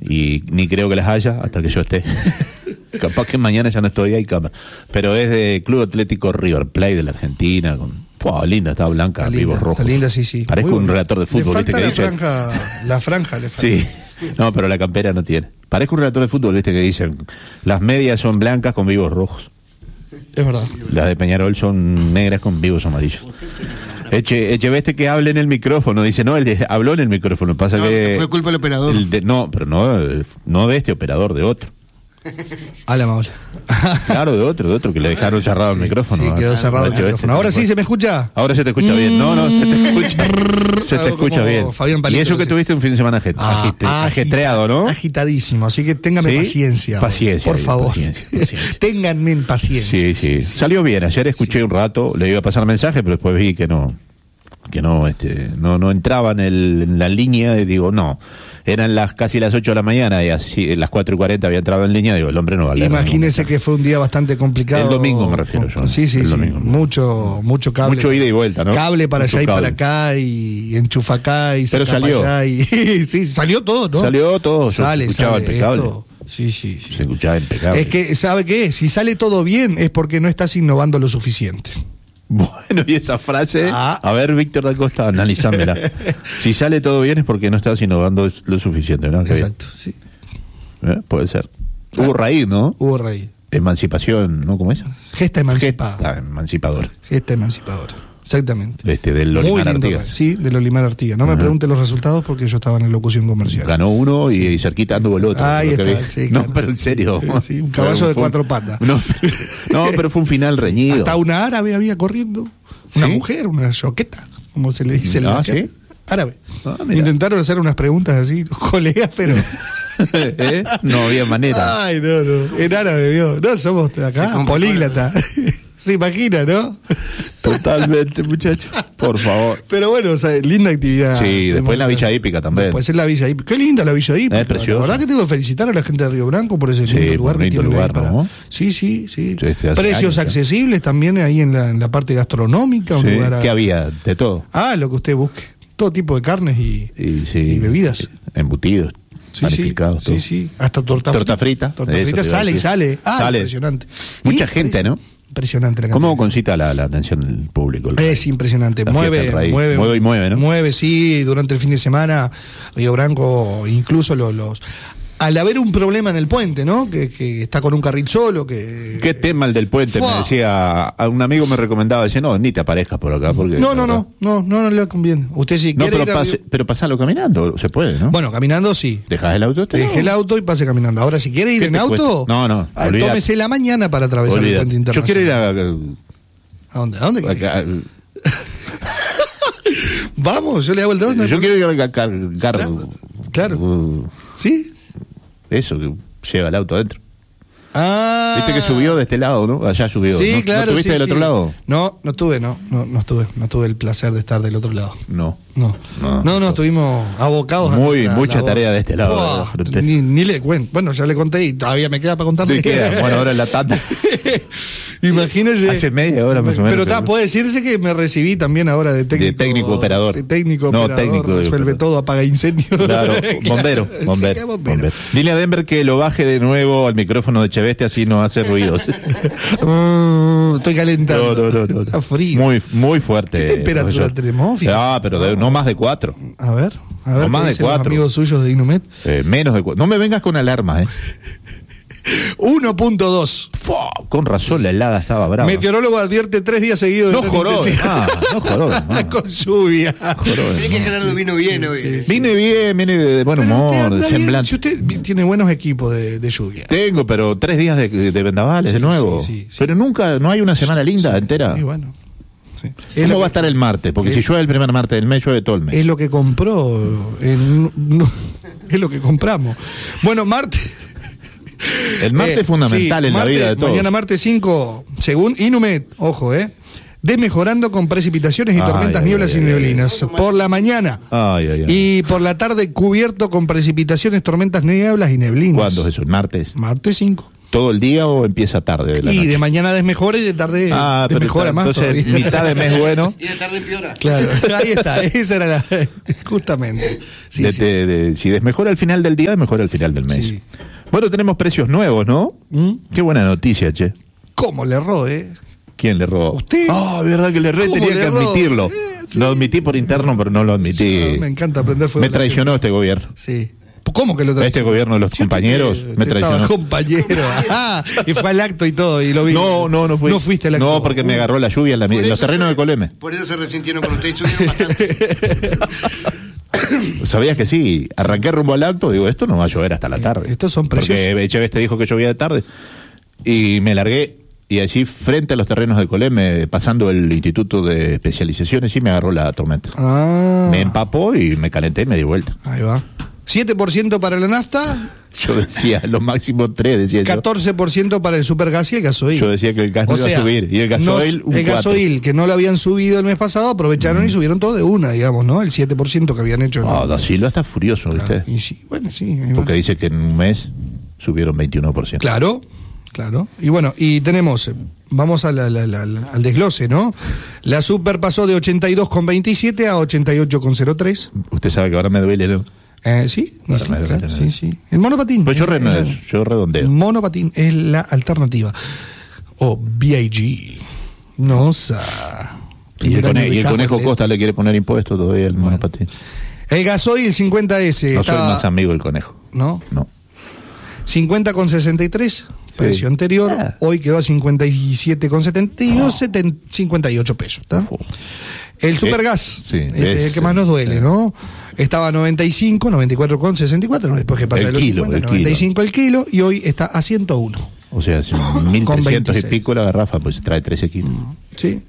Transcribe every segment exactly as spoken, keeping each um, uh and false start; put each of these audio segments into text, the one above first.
y ni creo que las haya hasta que yo esté. Capaz que mañana ya no estoy ahí, cámara. Pero es de Club Atlético River Plate de la Argentina. Con, ¡fua! Linda, está blanca, está vivos linda, rojos. Está linda, sí, sí. Parezco un relator de fútbol. Le falta ¿viste? la, Que dice... franja, la franja, le falta. Sí, no, pero la campera no tiene. Parezco un relator de fútbol, viste, que dicen las medias son blancas con vivos rojos. Es verdad. Las de Peñarol son negras con vivos amarillos. Eche, Echeveste que hable en el micrófono, dice, no, él de, habló en el micrófono, pasa no, que... fue culpa del operador. El de, no, pero no, no de este operador, de otro. A la maula. Claro, de otro, de otro, que le dejaron cerrado sí, el micrófono. Sí, quedó cerrado el micrófono. Ahora sí se me escucha. Ahora se te escucha bien. No, no, se te escucha. Se te escucha bien. Fabián Y Palito, eso que sí. tuviste un fin de semana ajet, ah, agite, ajetreado, ¿no? Agitadísimo, así que ténganme ¿Sí? paciencia. Paciencia. Por favor. Paciencia, paciencia. Ténganme paciencia. Sí, sí, sí. Salió bien. Ayer escuché sí. un rato, le iba a pasar mensaje, pero después vi que no, que no, este, no, no entraba en, el, en la línea y digo, no. Eran las casi las ocho de la mañana y así las cuatro y cuarenta había entrado en línea, digo, el hombre no va a leer. Imagínese que fue un día bastante complicado. El domingo me refiero yo. Sí, sí, el sí. Domingo. Mucho, mucho cable. Mucho ida y vuelta, ¿no? Cable para mucho allá cable. y para acá y enchufa acá y pero saca salió. para allá y sí, salió todo, ¿no? Salió todo, sale, se escuchaba sale, impecable. Esto, sí, sí, sí. Se escuchaba impecable. Es que, ¿sabe qué? Si sale todo bien es porque no estás innovando lo suficiente. Bueno, y esa frase, ah. a ver, Víctor da Costa, analizámela. Si sale todo bien es porque no estás innovando lo suficiente, ¿no? Exacto, sí. ¿Eh? Puede ser. Ah. Hubo raíz, ¿no? Hubo raíz. Emancipación, ¿no? ¿Cómo es? Gesta emancipada. Gesta emancipadora. Gesta emancipadora. Exactamente. Este, del Olimar Artigas. Sí, del Olimar Artigas. No uh-huh. me pregunte los resultados porque yo estaba en locución comercial. Ganó uno y, sí. y cerquita anduvo el otro. Ahí está, sí, no, claro. pero en serio. Sí, un caballo de cuatro patas. No, no, pero fue un final reñido. Hasta una árabe había corriendo. Una ¿Sí? mujer, una choqueta, como se le dice. Ah, ¿sí? Árabe. Ah, intentaron hacer unas preguntas así, colegas, pero... ¿Eh? No había manera. Ay, no, no. En árabe, ¿vio? No somos acá, políglata. Se imagina, ¿no? Totalmente, muchacho. Por favor. Pero bueno, o sea, linda actividad. Sí, después en la Villa Hípica también. Después en la Villa Hípica. Qué linda la Villa Hípica. Es precioso. La verdad que tengo que felicitar a la gente de Río Branco por ese sí, lindo lugar por que tiene lugar, para... ¿no? Sí, sí, sí. sí este Precios años, accesibles también ahí en la, en la parte gastronómica. Un sí. lugar a... ¿Qué había? De todo. Ah, lo que usted busque. Todo tipo de carnes y, y, sí, y bebidas. Embutidos. Sí, panificados. Sí, sí, sí. Hasta torta, torta frita. Torta frita sale y sale. Ah, sale. Impresionante. Mucha gente, ¿no? Impresionante la ¿Cómo concita la, la atención del público? El es impresionante. La mueve, mueve, mueve y mueve, ¿no? Mueve, sí. Durante el fin de semana, Río Branco, incluso los... los al haber un problema en el puente, ¿no? Que, que está con un carril solo, que... ¿Qué tema el del puente? ¡Fua! Me decía, a un amigo me recomendaba, decía, no, ni te aparezcas por acá, porque... No, no, no, no, no, no le conviene. Usted si no, quiere pero, ir a... pase, pero pasalo caminando, se puede, ¿no? Bueno, caminando sí. ¿Dejás el auto? Deje no. el auto y pase caminando. Ahora, si quiere ir en auto... Cuesta? No, no, ah, tómese la mañana para atravesar olvidate. el puente internacional. Yo quiero ir a... ¿A dónde? ¿A dónde quiere acá, Vamos, yo le hago el dos. ¿no? Yo quiero ir a cargar... Claro, claro. Uh, ¿sí? Eso, que lleva el auto adentro. Ah. Viste que subió de este lado, ¿no? Allá subió. Sí, ¿No, claro. ¿No estuviste sí, del sí. otro lado? No, no estuve, no, no, no estuve. No tuve el placer de estar del otro lado. No. No, no, no, no estuvimos abocados Muy, a mucha la tarea de este lado. Oh, de ni, ni le cuento. Bueno, ya le conté y todavía me queda para contarle. Queda? Bueno, ahora en la tanda. Imagínese. Hace media hora más o menos. Pero ta, puede decirse que me recibí también ahora de técnico. De técnico operador. De técnico no, operador. técnico. Resuelve todo, apaga incendios. Claro, bombero. Claro. bombero, Sí, bombero. bombero. Dile a Denver que lo baje de nuevo al micrófono de Echeveste, así no hace ruidos. uh, estoy calentando. No, no, no, no. Está frío. Muy, muy fuerte. ¿Qué temperatura profesor. tenemos? Ah, pero de, no más de cuatro. A ver, a ver. No más de cuatro. Los amigos suyos de Inumet. Eh, menos de cuatro. No me vengas con alarmas, ¿eh? uno punto dos. Con razón la helada estaba brava. Meteorólogo advierte tres días seguidos. No joró. Ah, no joró. No. Con lluvia. Tiene que Gerardo vino bien hoy. Sí, sí, vine sí. bien, vine de buen humor, de semblante. Si usted tiene buenos equipos de, de lluvia. Tengo, pero tres días de, de vendavales sí, de nuevo. Sí, sí, sí. Pero nunca, no hay una semana sí, linda sí, entera. Sí, bueno. Sí. ¿Cómo va que, a estar el martes? Porque es, si llueve el primer martes del mes, llueve todo el mes. Es lo que compró. El, no, es lo que compramos. Bueno, martes. El martes eh, es fundamental sí, en martes, la vida de todos. Mañana martes cinco, según Inumet, ojo, eh. Desmejorando con precipitaciones y ay, tormentas, ay, nieblas ay, y neblinas. Ay, por la mañana. Ay, ay, ay. Y por la tarde cubierto con precipitaciones, tormentas, nieblas y neblinas. ¿Cuándo es eso? ¿El martes? Martes cinco. todo el día o empieza tarde de la Y noche? de mañana desmejora y de tarde Ah, pero desmejora está- más entonces todavía. mitad de mes bueno. Y de tarde empeora. Claro, ahí está, esa era la... Justamente. Sí, de- sí. de- de- si desmejora al final del día, desmejora al final del mes. Sí. Bueno, tenemos precios nuevos, ¿no? ¿Mm? Qué buena noticia, che. ¿Cómo le erró, eh? ¿Quién le robó? ¿Usted? Ah, verdad que le erré, ¿Cómo tenía le que erró? admitirlo. Eh, sí. Lo admití por interno, pero no lo admití. Sí, me encanta aprender fuego Me de la traicionó este gobierno. Sí. ¿Cómo que lo traicionó? Este gobierno de los Yo compañeros te- me te traicionó. estaba compañero. Ah, y fue al acto y todo, y lo vi. No, no, no fui. No fuiste al acto. No, porque me agarró la lluvia en, la- Por en los eso terrenos se- de Coleme. Por eso se resintieron con ustedes y subieron bastante. ¿Sabías que sí? Arranqué rumbo al acto, digo, esto no va a llover hasta la tarde. Estos son Porque preciosos. Echeveste dijo que llovía de tarde. Y me largué, y allí frente a los terrenos de Coleme, pasando el Instituto de Especializaciones, sí me agarró la tormenta. Ah. Me empapó y me calenté y me di vuelta. Ahí va. siete por ciento para la nafta, Yo decía, lo máximo tres, decía yo. catorce por ciento para el supergas y el gasoil. Yo decía que el gas no O iba sea, a subir. Y el gasoil, no- un el cuatro. gasoil, que no lo habían subido el mes pasado, aprovecharon y subieron todo de una, digamos, ¿no? El siete por ciento que habían hecho. Ah, ¿no? Da Silva está furioso, Claro. ¿viste? Y sí, bueno, sí. ahí va. Porque dice que en un mes subieron veintiuno por ciento. Claro, claro. Y bueno, y tenemos, eh, vamos a la- la- la- la- al desglose, ¿no? La super pasó de ochenta y dos coma veintisiete a ochenta y ocho coma cero tres. Usted sabe que ahora me duele, ¿no? Eh, sí, Ahora sí, me duele, claro, me sí, duele. sí. El monopatín. Pues yo, re- Eh, era- yo redondeo. Monopatín es la alternativa. O B I G. Nosa. Y el, cone- y el conejo Costa. Costa le quiere poner impuesto todavía al monopatín. El gasoil cincuenta ese. No soy estaba- más amigo del conejo. ¿No? No. cincuenta con sesenta y tres, precio anterior. Ah. Hoy quedó a cincuenta y siete con setenta y dos, seten- cincuenta y ocho pesos. ¿tá? Uf. El supergas, sí, ese es ese, el que más nos duele, sí. ¿no? Estaba a noventa y cinco, noventa y cuatro con sesenta y cuatro, después que pasa El de los kilo, cincuenta, el noventa y cinco el kilo, y hoy está a ciento uno. O sea, si mil trescientos y veintiséis. pico la garrafa, pues trae trece kilos. ¿Sí?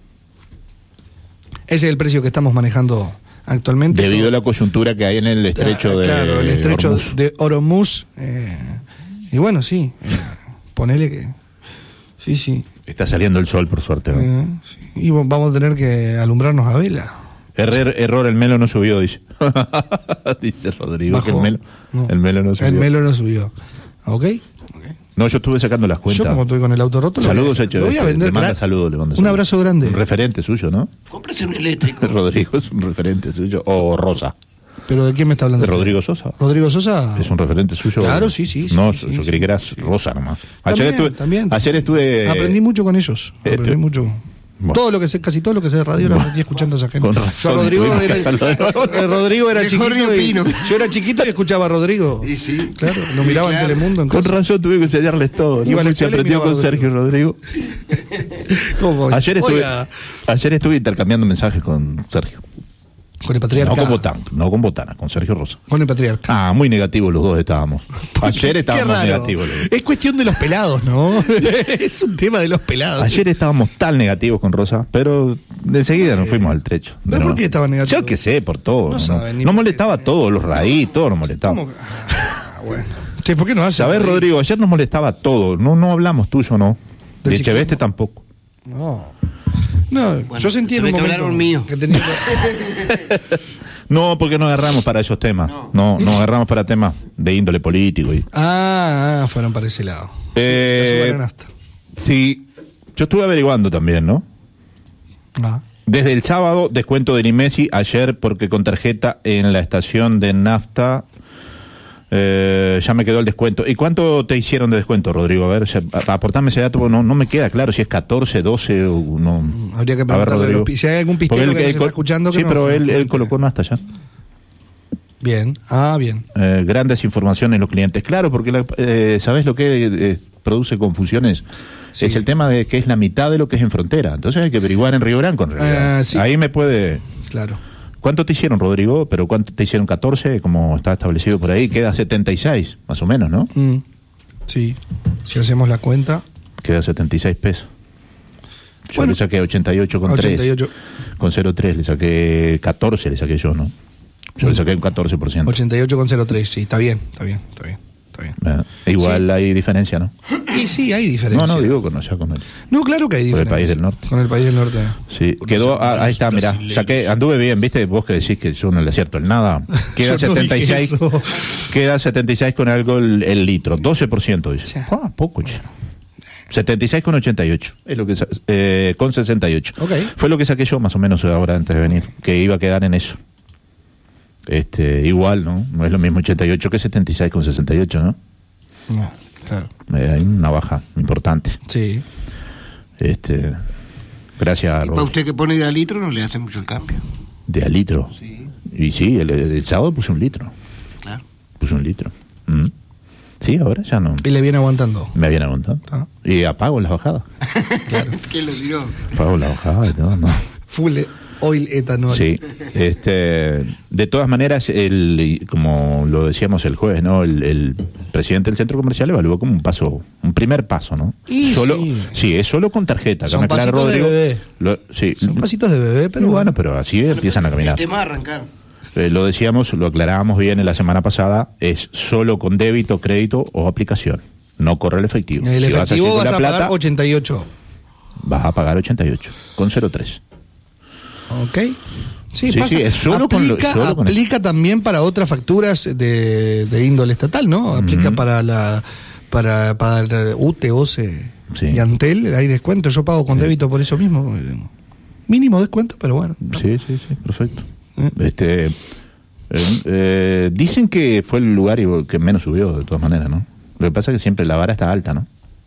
Ese es el precio que estamos manejando actualmente. Debido a la coyuntura que hay en el estrecho Ah, de Claro, el estrecho Hormuz. de Hormuz. eh, y bueno, sí, eh, ponele que... Sí, sí. Está saliendo el sol, por suerte, ¿no? Eh, sí. Y vo- vamos a tener que alumbrarnos a vela. Error, error, el melo no subió, dice. Dice Rodrigo que el Bajó. melo, No. el melo no subió. El melo no subió. ¿Ok? Ok. No, yo estuve sacando las cuentas. Yo como estoy con el auto roto, lo Saludos, voy a, Eche, lo voy a vender. le manda gra- saludos, le manda Un saludos. abrazo grande. Un referente suyo, ¿no? Cómprese un eléctrico. Rodrigo es un referente suyo. O Rosa. ¿Pero de quién me está hablando? De Rodrigo Sosa. Rodrigo Sosa. Es un referente suyo. Claro, sí, sí, sí, No, sí, yo sí. creí que era Rosa nomás. Ayer También, estuve. también. Ayer estuve. Aprendí mucho con ellos. Aprendí este- mucho. Bueno. Todo lo que sé, casi todo lo que sé de radio lo Bueno. aprendí escuchando a esa gente. Con Yo razón, a Rodrigo tuvimos que era, hacerlo de nuevo. eh, Rodrigo era Mejor chiquito ni y, opino. yo era chiquito y escuchaba a Rodrigo. Y sí. Claro, lo Sí, miraba claro. en Telemundo en Con casa. razón tuve que enseñarles todo. ¿no? Iba a la Se escuela y aprendió miraba con a Sergio Rodrigo. ¿Cómo? Ayer estuve, Oiga, ayer estuve intercambiando mensajes con Sergio. con el patriarca. No con Botán, no con Botana, con Sergio Rosa. Con el patriarca. Ah, muy negativos los dos estábamos. Ayer Qué estábamos raro. negativos. los dos. Es cuestión de los pelados, ¿no? Es un tema de los pelados. Ayer estábamos tan negativos con Rosa, pero de enseguida nos fuimos al trecho. ¿Pero De por no- qué estaban negativos? Yo qué sé, por todo. No No, saben ni Nos por molestaba qué. todo, los raíz, todo nos molestaba. ¿Cómo? Ah, bueno. Che, ¿por qué no hace? ¿Sabés, Rodrigo? Ayer nos molestaba todo. No, no hablamos tuyo, ¿no. Del De Echeveste ciclismo. tampoco. No. No, Bueno, yo sentí se en ve un que momento hablaron mío. que tenía que- No, porque no agarramos para esos temas. No. No, no agarramos para temas de índole político. Y... Ah, ah, fueron para ese lado. Eh, Sí, la suban en asta. Sí, yo estuve averiguando también, ¿no? Ah. Desde el sábado, descuento de Nimesi, ayer porque con tarjeta en la estación de nafta eh, ya me quedó el descuento. ¿Y cuánto te hicieron de descuento, Rodrigo? A ver, ya, a- aportame ese dato, porque no, no me queda claro si es catorce, doce o no. Habría que A ver, preguntarle a Rodrigo. los pi- si hay algún pistero Porque él- que nos él está col- escuchando que Sí, no- pero que él, nos él comente. colocó nafta ya. Bien, ah, bien. Eh, grandes informaciones en los clientes. Claro, porque la, eh, ¿sabés lo que eh, produce confusiones? Sí. Es el tema de que es la mitad de lo que es en frontera. Entonces hay que averiguar en Río Branco, en realidad. Ah, sí. Ahí me puede... Claro. ¿Cuánto te hicieron, Rodrigo? ¿Pero cuánto te hicieron? catorce, como está establecido por ahí. Queda setenta y seis, más o menos, ¿no? Mm, sí, si hacemos la cuenta. Queda setenta y seis pesos. Yo Bueno. le saqué ochenta y ocho con ochenta y ocho. tres. Con cero coma tres le saqué catorce, le saqué yo, ¿no? Yo le saqué un catorce por ciento. ochenta y ocho con cero tres, sí, está bien, está bien, está bien. Está está bien. Eh, igual Sí. hay diferencia, ¿no? Y sí, hay diferencia. No, no, digo con, allá con el... No, claro que hay Con el diferencia. país del norte. Con el país del norte. Sí, quedó, ah, ahí está, mirá, saqué, anduve bien, viste, vos que decís que yo no le acierto el nada, queda Yo no setenta y seis, dije eso. queda setenta y seis con algo el, el litro, doce por ciento dice. Ya. Ah, poco, che. setenta y seis con ochenta y ocho, es lo que sa- eh, con sesenta y ocho. Ok. Fue lo que saqué yo más o menos ahora antes de venir, que iba a quedar en eso. Este, igual, ¿no? No es lo mismo ochenta y ocho que setenta y seis con sesenta y ocho, ¿no? No, claro. Eh, hay una baja importante. Sí. Este, gracias, Y para Roberto. usted que pone de a litro no le hace mucho el cambio. De a litro. Sí, Y sí, el, el sábado puse un litro. claro. Puse un litro. Mm. Sí, ahora ya no. Y le viene aguantando. Me habían aguantado. Ah. Y apago las bajadas. ¿Quién lo dio? Apago las bajadas y todo, no. Full oil etanol. Sí. Este, de todas maneras, el, como lo decíamos el jueves, ¿no? El, el presidente del centro comercial evaluó como un paso, un primer paso, ¿no? Y solo, sí. sí. es solo con tarjeta. Son que me aclara pasitos de Rodrigo. bebé. Lo- sí. Son pasitos de bebé, pero Pero bueno, pero así empiezan a El caminar. tema es arrancar. Eh, lo decíamos, lo aclarábamos bien en la semana pasada, es solo con débito, crédito o aplicación. No corre el efectivo. El Si efectivo vas vas a, a, la pagar plata, ochenta y ocho. vas a pagar ochenta y ocho con cero tres. Ok. Sí, Sí, pasa. sí, es solo con lo- aplica, solo con eso. aplica también para otras facturas de, de índole estatal, ¿no? Aplica Ujú. para la para, para U T E, O C E Sí. y Antel, hay descuento. Yo pago con Sí. débito por eso mismo. Mínimo descuento, pero bueno. Sí, sí, sí, perfecto. ¿Eh? Este, eh, eh, dicen que fue el lugar y- que menos subió, de todas maneras, ¿no? Lo que pasa es que siempre la vara está alta, ¿no?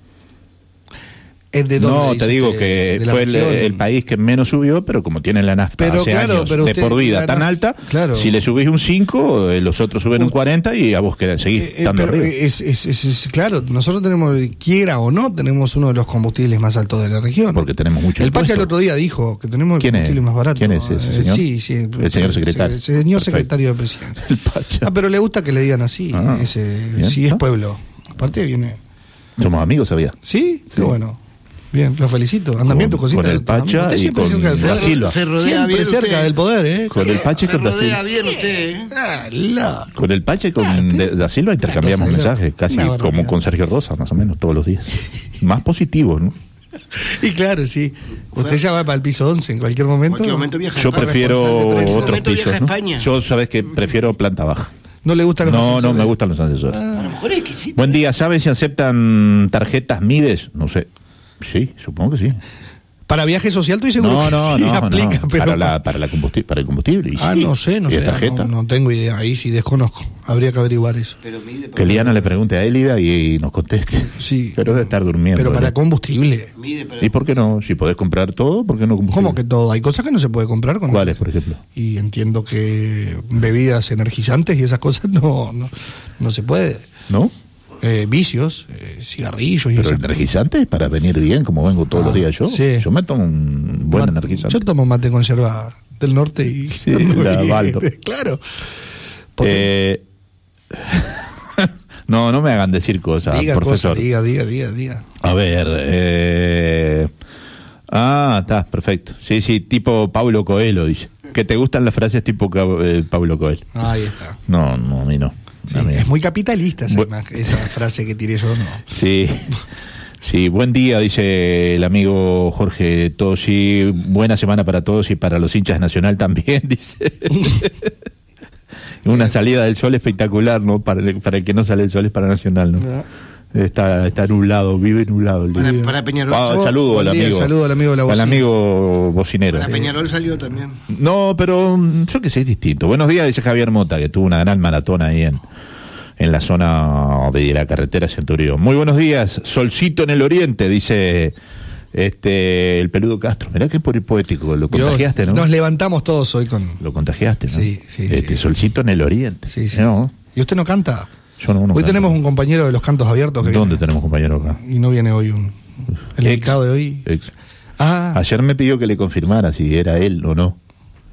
¿Es de dónde No, te dice? digo De- que de la fue el, región. el país que menos subió, pero como tienen la nafta Pero hace claro, años pero de usted- por vida la tan naf- alta, claro. si le subís un cinco, eh, los otros suben un U- cuarenta y a vos queda, seguís Eh, eh, estando pero arriba. es, es- es- es- claro, nosotros tenemos, quiera o no, tenemos uno de los combustibles más altos de la región. Porque tenemos mucho El Pacha impuesto. el otro día dijo que tenemos el ¿Quién es? combustible más barato. ¿Quién es ese Eh, señor? Sí, sí. El señor secretario. El señor Perfecto. secretario de presidencia. El Pacha. Ah, pero le gusta que le digan así. Ah, ese, bien. sí, es Ah. pueblo. Aparte viene. Somos amigos, sabía. ¿Sí? Qué Sí. bueno. Bien, lo felicito. Andan bien tus Con- cositas. con el Pacha Usted y siempre con cerca del- Da Silva. Se rodea Siempre bien cerca usted. del poder, ¿eh? Con el Pacha y Se con Da rodea Silva. bien usted, ¿eh? Ah, la- Con el Pacha y con Ah, usted- de- Da Silva intercambiamos Una cosa de mensajes, loco. casi Una barbaridad. como con Sergio Rosa, más o menos, todos los días. Más positivos, ¿no? Y claro, sí. Usted ya va para el piso once en cualquier momento. En cualquier momento viaja. Yo Ah, prefiero responsable de tren. otros momento viaja pisos, a ¿no? España. Yo, sabes que prefiero planta baja. No le gustan los No, no ascensores. me gustan los ascensores. A lo mejor es exquisito. Buen día, ¿sabes si aceptan tarjetas Mides? No sé. Sí, supongo que sí. Para viaje social estoy seguro No, que no, sí no, aplica, no. pero Para, la, para, la combusti- para el combustible. y Ah, sí. no sé, no ¿Y sé. de tarjeta? No, no tengo idea. Ahí sí desconozco. Habría que averiguar eso. Pero mide, Que Liana le pregunte a Élida y, y nos conteste. Sí. Pero debe estar durmiendo. Pero para ¿no? combustible. mide, pero ¿Y por qué no? Si podés comprar todo, ¿por qué no combustible? ¿Cómo que todo? Hay cosas que no se puede comprar con ¿Cuáles, por ejemplo? Y entiendo que bebidas energizantes y esas cosas no, no, no se puede. ¿No? Eh, vicios, eh, cigarrillos y Pero esas energizante es para venir bien, como vengo todos Ah, los días yo. sí. Yo me tomo un buen Ma- energizante. Yo tomo mate conserva del norte y... Sí, la y- Baldo. Claro. Potente. Eh, no, no me hagan decir cosas, diga profesor. cosas, diga, diga, diga, diga. A ver, eh... ah, está, perfecto. Sí, sí, tipo Paulo Coelho, dice. Que te gustan las frases tipo Ca- eh, Paulo Coelho. Ahí está. No, no, a mí no. Sí, A mí no. es muy capitalista esa, Bu- imagen- esa frase que tiré yo, ¿no? Sí, sí, buen día, dice el amigo Jorge Tosi. Buena semana para todos y para los hinchas de Nacional también, dice. Una salida del sol espectacular, ¿no? Para el, para el que no sale el sol es para Nacional, ¿no? Ya. Está, está nublado, vive nublado el día. Para, para Peñarol. Ah, Oh, saludo buen al día, amigo. saludo al amigo de la Al bocina. amigo bocinero. Para Peñarol salió también. No, pero mm, yo que sé, es distinto. Buenos días, dice Javier Mota, que tuvo una gran maratón ahí en, en la zona de la carretera Centurión. Muy buenos días, solcito en el oriente, dice este el peludo Castro. Mirá que por poético, lo Yo- contagiaste, ¿no? Nos levantamos todos hoy con... Lo contagiaste, ¿no? Sí, sí, Este sí. solcito en el oriente. Sí, sí. No, ¿Y usted no canta? yo no, no hoy canto. tenemos un compañero de los cantos abiertos que ¿Dónde viene. tenemos compañero acá? Y no viene hoy un... El Ex. invitado de hoy... Ex. Ah, Ayer me pidió que le confirmara si era él o no.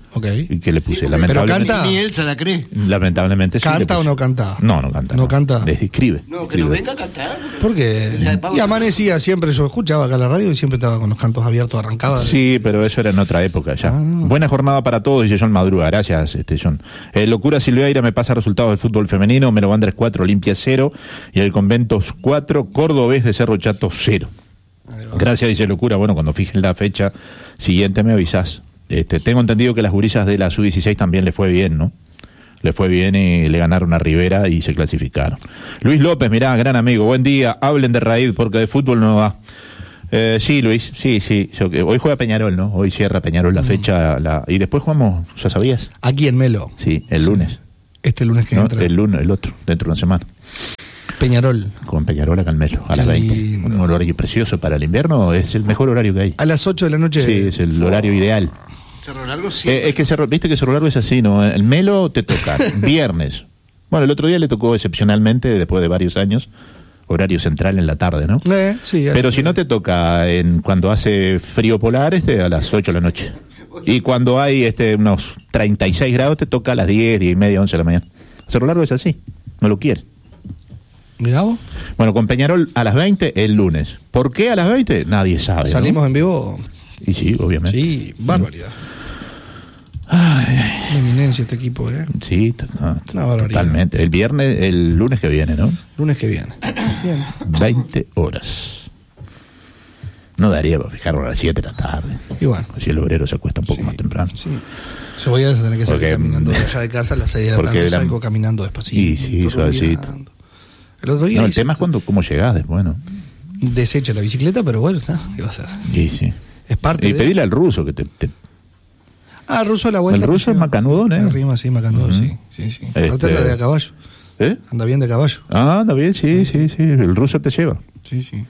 Ok. ¿Y qué le puse? Sí, lamentablemente. pero canta. Ni él se la cree. Lamentablemente sí. le ¿Canta puse. o no canta? No, no canta. ¿No canta? Le escribe. No, que escribe. no venga a cantar. Porque La de Pablo. y amanecía siempre, yo escuchaba acá la radio y siempre estaba con los cantos abiertos, arrancaba. Sí, pero eso era en otra época ya. Ah. Buena jornada para todos, dice John Madruga. Gracias, este John. Eh, Locura Silveira me pasa resultados del fútbol femenino. Melo Wanderers cuatro, Olimpia cero. Y el Conventos cuatro, Cordobés de Cerro Chato cero. Gracias, dice Locura. Bueno, cuando fijen la fecha siguiente me avisás. Este, tengo entendido que las gurisas de la sub dieciséis también le fue bien, ¿no? Le fue bien y le ganaron a Rivera y se clasificaron. Luis López, mirá, gran amigo, buen día. Hablen de Raíz porque de fútbol no va. Eh, sí, Luis, sí, sí. Yo, hoy juega Peñarol, ¿no? Hoy cierra Peñarol la fecha. La, y después jugamos, ¿ya sabías? Aquí en Melo. Sí, el lunes. Este lunes que ¿No? entra. El lunes, el otro, dentro de una semana. Peñarol. Con Peñarol acá en Melo, a Qué las veinte. lindo. Un horario precioso para el invierno, es el mejor horario que hay. A las ocho de la noche. Sí, es el horario ideal. Cerro Largo sí. Eh, es que Cerro, viste que Cerro Largo es así, ¿no? El Melo te toca viernes. Bueno, el otro día le tocó excepcionalmente, después de varios años, horario central en la tarde, ¿no? Eh, sí, Pero así. si no te toca en cuando hace frío polar, este a las ocho de la noche. Y cuando hay este unos treinta y seis grados, te toca a las diez, diez y media, once de la mañana. Cerro Largo es así, no lo quiere. Mirá vos. Bueno, con Peñarol a las veinte el lunes. ¿Por qué a las veinte? Nadie sabe, ¿no? Salimos en vivo. Y sí, obviamente. Sí, barbaridad. Ay, Una eminencia este equipo, ¿eh? sí, t- no, Una barbaridad. totalmente. El viernes, el lunes que viene, ¿no? Lunes que viene. Bien. veinte horas. No daría para fijarlo a las siete de la tarde. Y bueno. Si el obrero se acuesta un poco Sí, más temprano. Sí. Yo voy a tener que salir Porque, caminando de allá de casa a las seis de la porque tarde. la- Salgo caminando despacito. Y sí, suavecito. rubiando. El otro día No, el hice- tema es cuando, cómo llegás después, ¿no? desecha la bicicleta, pero bueno, está. ¿Qué va a hacer? Sí, sí. Es parte Y de... pedirle al ruso que te... te- Ah, el ruso a la vuelta. El ruso que es lleva. macanudón, ¿eh? Arriba, sí, macanudón, Ujú. sí. Sí, sí. Este- Aparte anda de a caballo. ¿Eh? Anda bien de caballo. Ah, anda bien, sí, sí, sí. El ruso te lleva. Sí, sí.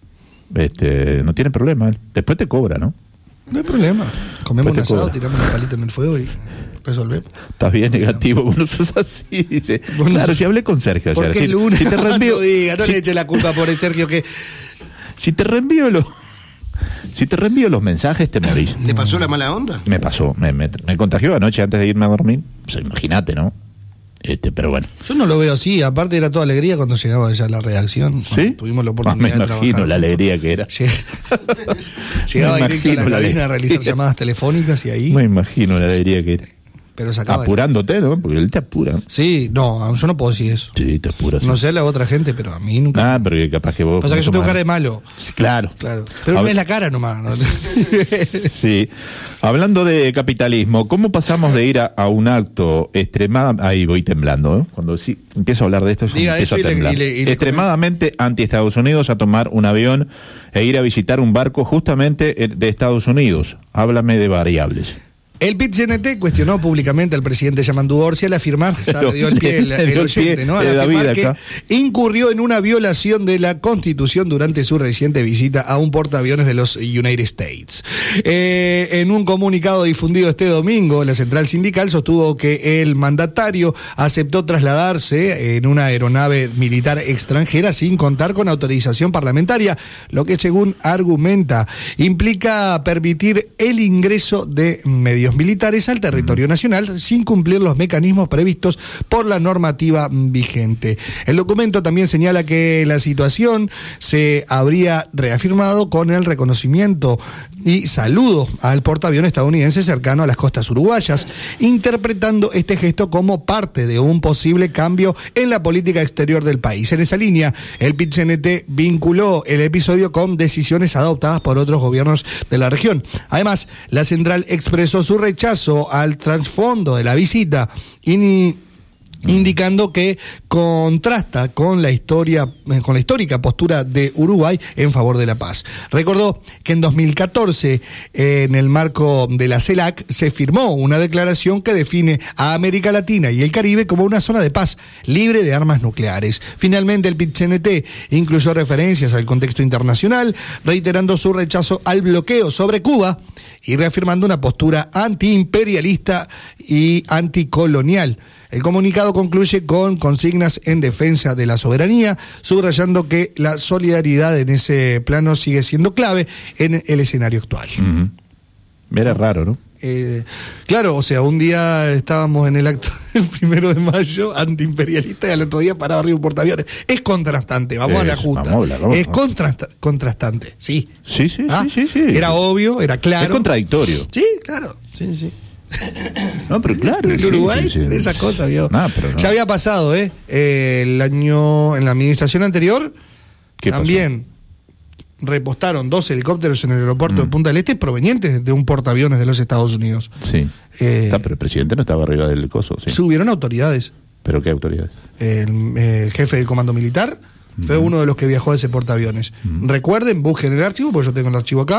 Este, no tiene problema. él. Después te cobra, ¿no? No hay problema. Comemos un Pues te asado, cobra. tiramos una palita en el fuego y resolvemos. Estás bien negativo, vos no sos así, dice. Vos no Claro, sos- si hablé con Sergio ayer. Porque Si, el lunes. si te reenvío, no diga, no si, le eche la culpa por el Sergio que. si te reenvío los, si te reenvío los mensajes, te morís. ¿Le pasó la mala onda? Me pasó, me, me, me contagió anoche antes de irme a dormir. Pues, imagínate, ¿no? Este, pero bueno. Yo no lo veo así. Aparte, era toda alegría cuando llegaba ya a la redacción. ¿Sí? Cuando tuvimos la Ah, oportunidad me de trabajar imagino la juntos. alegría que era. Lleg- Llegaba Me directo a la imagino la cabina a alegría. realizar llamadas telefónicas y ahí. Me imagino la alegría que era. Pero sacaba. Apurándote, ¿no? Porque él te apura. Sí, no, yo no puedo decir eso. Sí, te apura. sí. No sé a la otra gente, pero a mí nunca. Ah, pero que capaz que vos... Pasa que yo como tengo sos cara de más- malo. Sí, Claro. Claro. Pero A no ver- es la cara nomás. ¿no? Sí. Hablando de capitalismo, ¿cómo pasamos de ir a, a un acto extremadamente... Ahí voy temblando, ¿eh? Cuando sí empiezo a hablar de esto, yo Diga empiezo eso a y le- temblar. y le- y le- extremadamente anti-Estados Unidos a tomar un avión e ir a visitar un barco justamente eh, de Estados Unidos. Háblame de variables. El P I T C N T cuestionó públicamente al presidente Yamandu Orsi al afirmar, Pero le dio el pie el, le el dio el oyente, pie ¿no? Al de afirmar David que acá. incurrió en una violación de la Constitución durante su reciente visita a un portaaviones de los United States. Eh, en un comunicado difundido este domingo, la central sindical sostuvo que el mandatario aceptó trasladarse en una aeronave militar extranjera sin contar con autorización parlamentaria, lo que según argumenta implica permitir el ingreso de medios militares al territorio nacional sin cumplir los mecanismos previstos por la normativa vigente. El documento también señala que la situación se habría reafirmado con el reconocimiento y saludo al portaavión estadounidense cercano a las costas uruguayas, interpretando este gesto como parte de un posible cambio en la política exterior del país. En esa línea, el P I T C N T vinculó el episodio con decisiones adoptadas por otros gobiernos de la región. Además, la central expresó su rechazo al trasfondo de la visita y ni indicando que contrasta con la historia, con la histórica postura de Uruguay en favor de la paz. Recordó que en dos mil catorce, en el marco de la CELAC, se firmó una declaración que define a América Latina y el Caribe como una zona de paz libre de armas nucleares. Finalmente, el P I T C N T incluyó referencias al contexto internacional, reiterando su rechazo al bloqueo sobre Cuba y reafirmando una postura antiimperialista y anticolonial. El comunicado concluye con consignas en defensa de la soberanía, subrayando que la solidaridad en ese plano sigue siendo clave en el escenario actual. Ujú. Era raro, ¿no? Eh, claro, o sea, un día estábamos en el acto el primero de mayo, antiimperialista, y al otro día parado arriba un portaaviones. Es contrastante, vamos Es, a la justa. vamos, la vamos, es vamos. contrasta- contrastante, sí. Sí, sí, Ah, sí, sí, sí. Era obvio, era claro. Es contradictorio. Sí, claro, sí, sí. No, pero claro. En sí, Uruguay, sí, sí. de esas cosas, vio. No, pero no. Ya había pasado, ¿eh? Eh, El año, en la administración anterior, ¿Qué pasó? también repostaron dos helicópteros en el aeropuerto Mm. de Punta del Este provenientes de un portaaviones de los Estados Unidos. Sí. Eh, Está, pero el presidente no estaba arriba del coso, sí. Subieron autoridades. ¿Pero qué autoridades? El, el jefe del comando militar fue uno de los que viajó a ese portaaviones. Recuerden, busquen el archivo, porque yo tengo el archivo acá,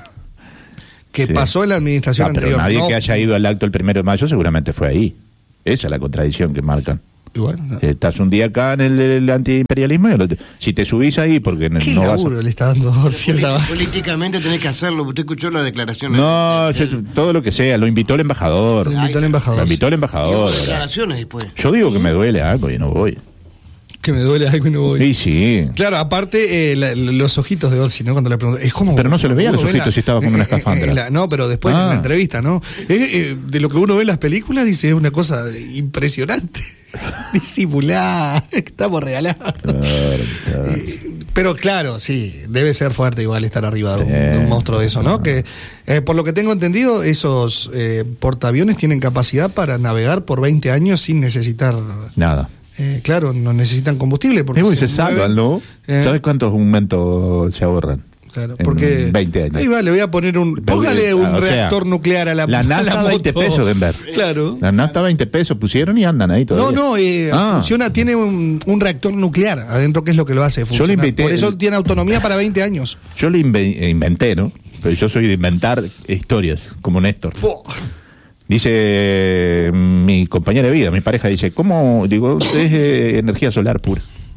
que Sí. pasó en la administración Ah, pero anterior. nadie No, que haya ido al acto el primero de mayo seguramente fue ahí. Esa es la contradicción que marcan. igual, no. Estás un día acá en el, el antiimperialismo y el otro- si te subís ahí porque no, ¿Qué no vas laburo a... le está dando Orsi a esa- Políticamente tenés que hacerlo. Usted escuchó la declaración. No, del- yo- del- todo lo que sea, lo invitó el embajador. Lo invitó el embajador. Lo invitó el y embajador. hubo ¿verdad? declaraciones después. Yo digo que me duele algo y no voy. Que me duele algo y no voy. Sí, sí. Claro, aparte, eh, la- los ojitos de Orsi, ¿no? Cuando le pregunté, es como. Pero no se le veía uno los ve ojitos la- si estaba con una eh, eh, escafandra. eh, la- no, pero después Ah. en la entrevista, ¿no? Eh, eh, de lo que uno ve en las películas, dice, es una cosa impresionante. Disimulada, estamos regalados. Claro, claro. Eh, Pero claro, sí, debe ser fuerte igual estar arriba de un, Sí. de un monstruo de eso, ¿no? Que eh, por lo que tengo entendido, esos eh, portaaviones tienen capacidad para navegar por veinte años sin necesitar. Nada. Eh, claro, no necesitan combustible. Porque Y se, se mueven. salvan, ¿no? Eh. ¿Sabes cuántos aumentos se ahorran? Claro, En porque veinte años. ahí va, le voy a poner un, póngale Ah, un o sea, reactor nuclear a la la a nafta moto. veinte pesos, Denver. Claro. La nafta veinte pesos pusieron y andan ahí No, todavía. no, eh, Ah. funciona, tiene un, un reactor nuclear adentro, que es lo que lo hace funcionar. invité- Por eso tiene autonomía para veinte años. Yo lo inve- inventé, ¿no? Pero yo soy de inventar historias, como Néstor. Dice eh, mi compañera de vida, mi pareja, dice, ¿cómo? Digo, es eh, energía solar pura.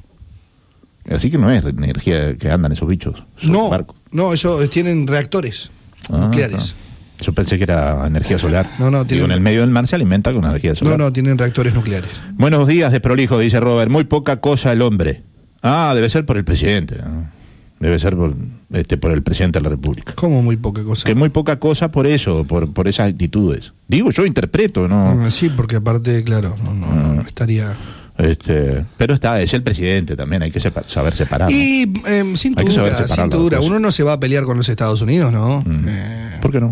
Así que no es energía que andan esos bichos. esos No, barcos. no, eso eh, tienen reactores Ah, nucleares. ah. Yo pensé que era energía solar. No, no, Digo, tienen- en el medio del mar se alimenta con energía No, solar. no, tienen reactores nucleares. Buenos días, desprolijo, dice Robert. Muy poca cosa el hombre. Ah, debe ser por el presidente. ¿no? Debe ser por, este, por el presidente de la República. Como muy poca cosa. Que muy poca cosa por eso, por, por esas actitudes. Digo, yo interpreto, ¿no? Ah, sí, porque aparte, claro, no, no, no, estaría... Este, pero está, es el presidente también, hay que sepa- saber separar. ¿no? Y eh, sin Hay que saber duda, separar sin las duda, cosas. uno no se va a pelear con los Estados Unidos, ¿no? Mm. Eh, ¿Por qué no?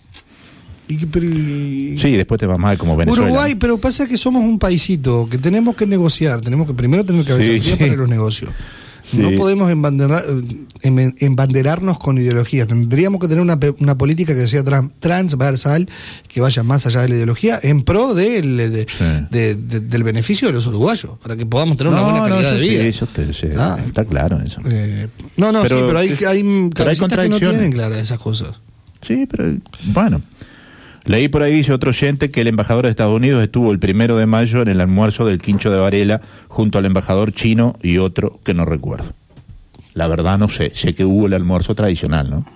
y que- pero- y- Sí, después te va mal como Venezuela. Uruguay, pero pasa que somos un paisito, que tenemos que negociar, tenemos que primero tener cabeza Sí, fría sí. para los negocios. Sí. No podemos embanderar, em- embanderarnos con ideologías. Tendríamos que tener una, pe- una política que sea tran- transversal, que vaya más allá de la ideología, en pro del, de- de- Sí. de- de- del beneficio de los uruguayos, para que podamos tener una No, buena no, calidad eso de sí, vida. eso te- sí, Ah. está claro eso. Eh, no, no, Pero- sí, pero hay, hay pero hay cabecitas que no contradicciones. tienen claras esas cosas. Sí, pero bueno. Leí por ahí, dice otro oyente, que el embajador de Estados Unidos estuvo el primero de mayo en el almuerzo del Quincho de Varela junto al embajador chino y otro que no recuerdo. La verdad no sé, sé que hubo el almuerzo tradicional, ¿no?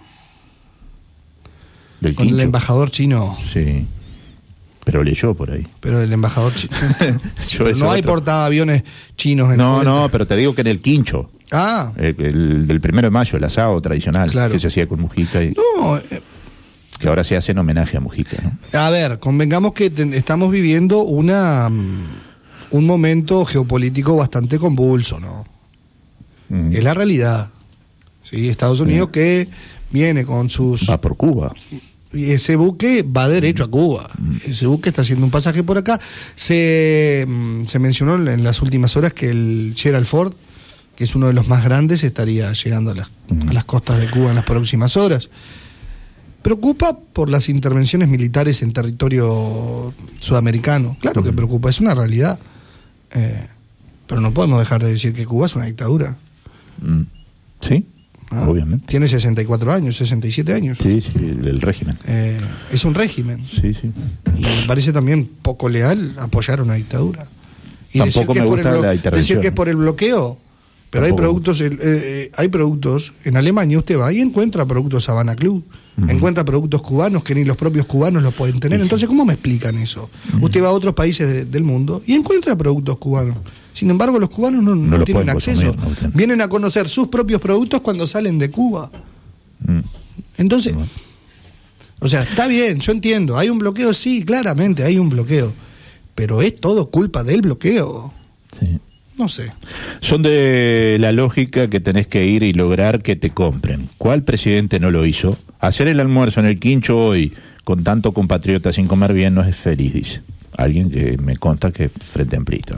Del Con el Quincho. embajador chino, Sí, pero leyó por ahí. pero el embajador chino. Yo ese no hay otro- portaaviones chinos en No, el- no, pero te digo que en el Quincho, Ah, el, el del primero de mayo, el asado tradicional, Claro. que se hacía con Mujica y no, eh, que ahora se hace en homenaje a Mujica, ¿no? a ver, convengamos que ten- estamos viviendo una mm, un momento geopolítico bastante convulso, ¿no? Mm. Es la realidad. Sí, Estados Unidos que viene con sus... Va por Cuba. Y ese buque va derecho a Cuba. Ese buque está haciendo un pasaje por acá. Se, mm, se mencionó en las últimas horas que el Gerald Ford, que es uno de los más grandes, estaría llegando a las, a las costas de Cuba en las próximas horas. Preocupa por las intervenciones militares en territorio sudamericano. Claro que preocupa, es una realidad. Eh, pero no podemos dejar de decir que Cuba es una dictadura. Mm. Sí, Ah, obviamente. Tiene sesenta y cuatro años, sesenta y siete años. Sí, sí, el, el régimen. Eh, es un régimen. Sí, sí. Y me parece también poco leal apoyar una dictadura. Y Tampoco decir que me es por gusta el blo- la intervención. decir que es por el bloqueo. Pero hay Tampoco. productos, eh, eh, hay productos, en Alemania usted va y encuentra productos Habana Club, Ujú. encuentra productos cubanos que ni los propios cubanos los pueden tener. Sí, sí. Entonces, ¿cómo me explican eso? Usted va a otros países de- del mundo y encuentra productos cubanos. Sin embargo, los cubanos no, no los tienen pueden acceso. consumir, no tienen. Vienen a conocer sus propios productos cuando salen de Cuba. Mm. Entonces, Bueno. O sea, está bien, yo entiendo, hay un bloqueo, sí, claramente hay un bloqueo, pero ¿es todo culpa del bloqueo? Sí. No sé. Son de la lógica que tenés que ir y lograr que te compren. ¿Cuál presidente no lo hizo? Hacer el almuerzo en el Quincho hoy con tanto compatriota sin comer bien no es feliz, dice. Alguien que me consta que es Frente Amplito.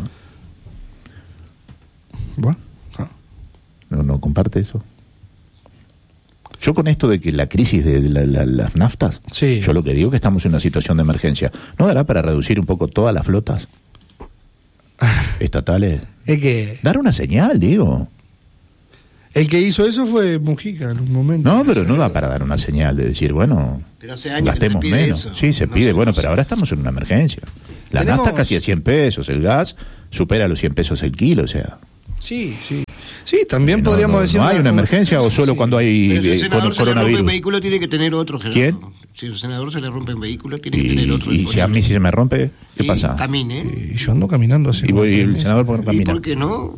Bueno, ah. ¿No, no comparte eso? Yo con esto de que la crisis de la, la, las naftas, sí. Yo lo que digo es que estamos en una situación de emergencia. ¿No dará para reducir un poco todas las flotas estatales? Es que Dar una señal, digo. el que hizo eso fue Mujica en un momento. No, pero no da para dar una señal de decir, bueno, pero hace años gastemos que se pide menos. eso. Sí, se No pide, sé, bueno, no pero sé. ahora estamos en una emergencia. La Tenemos- nafta casi a cien pesos, el gas supera los cien pesos el kilo, o sea. Sí, sí. Sí, también No, podríamos no, decir... ¿no hay una emergencia o solo Sí. cuando hay Pero si eh, el senador con- se le rompe un coronavirus? vehículo, tiene que tener otro, Gerardo. ¿Quién? Si el senador se le rompe un vehículo, tiene que tener otro. Y, y si a mí si se me rompe, ¿qué Sí, pasa? Camine. Y yo ando caminando así. Y voy como el que- senador por ¿Y caminar. por qué no?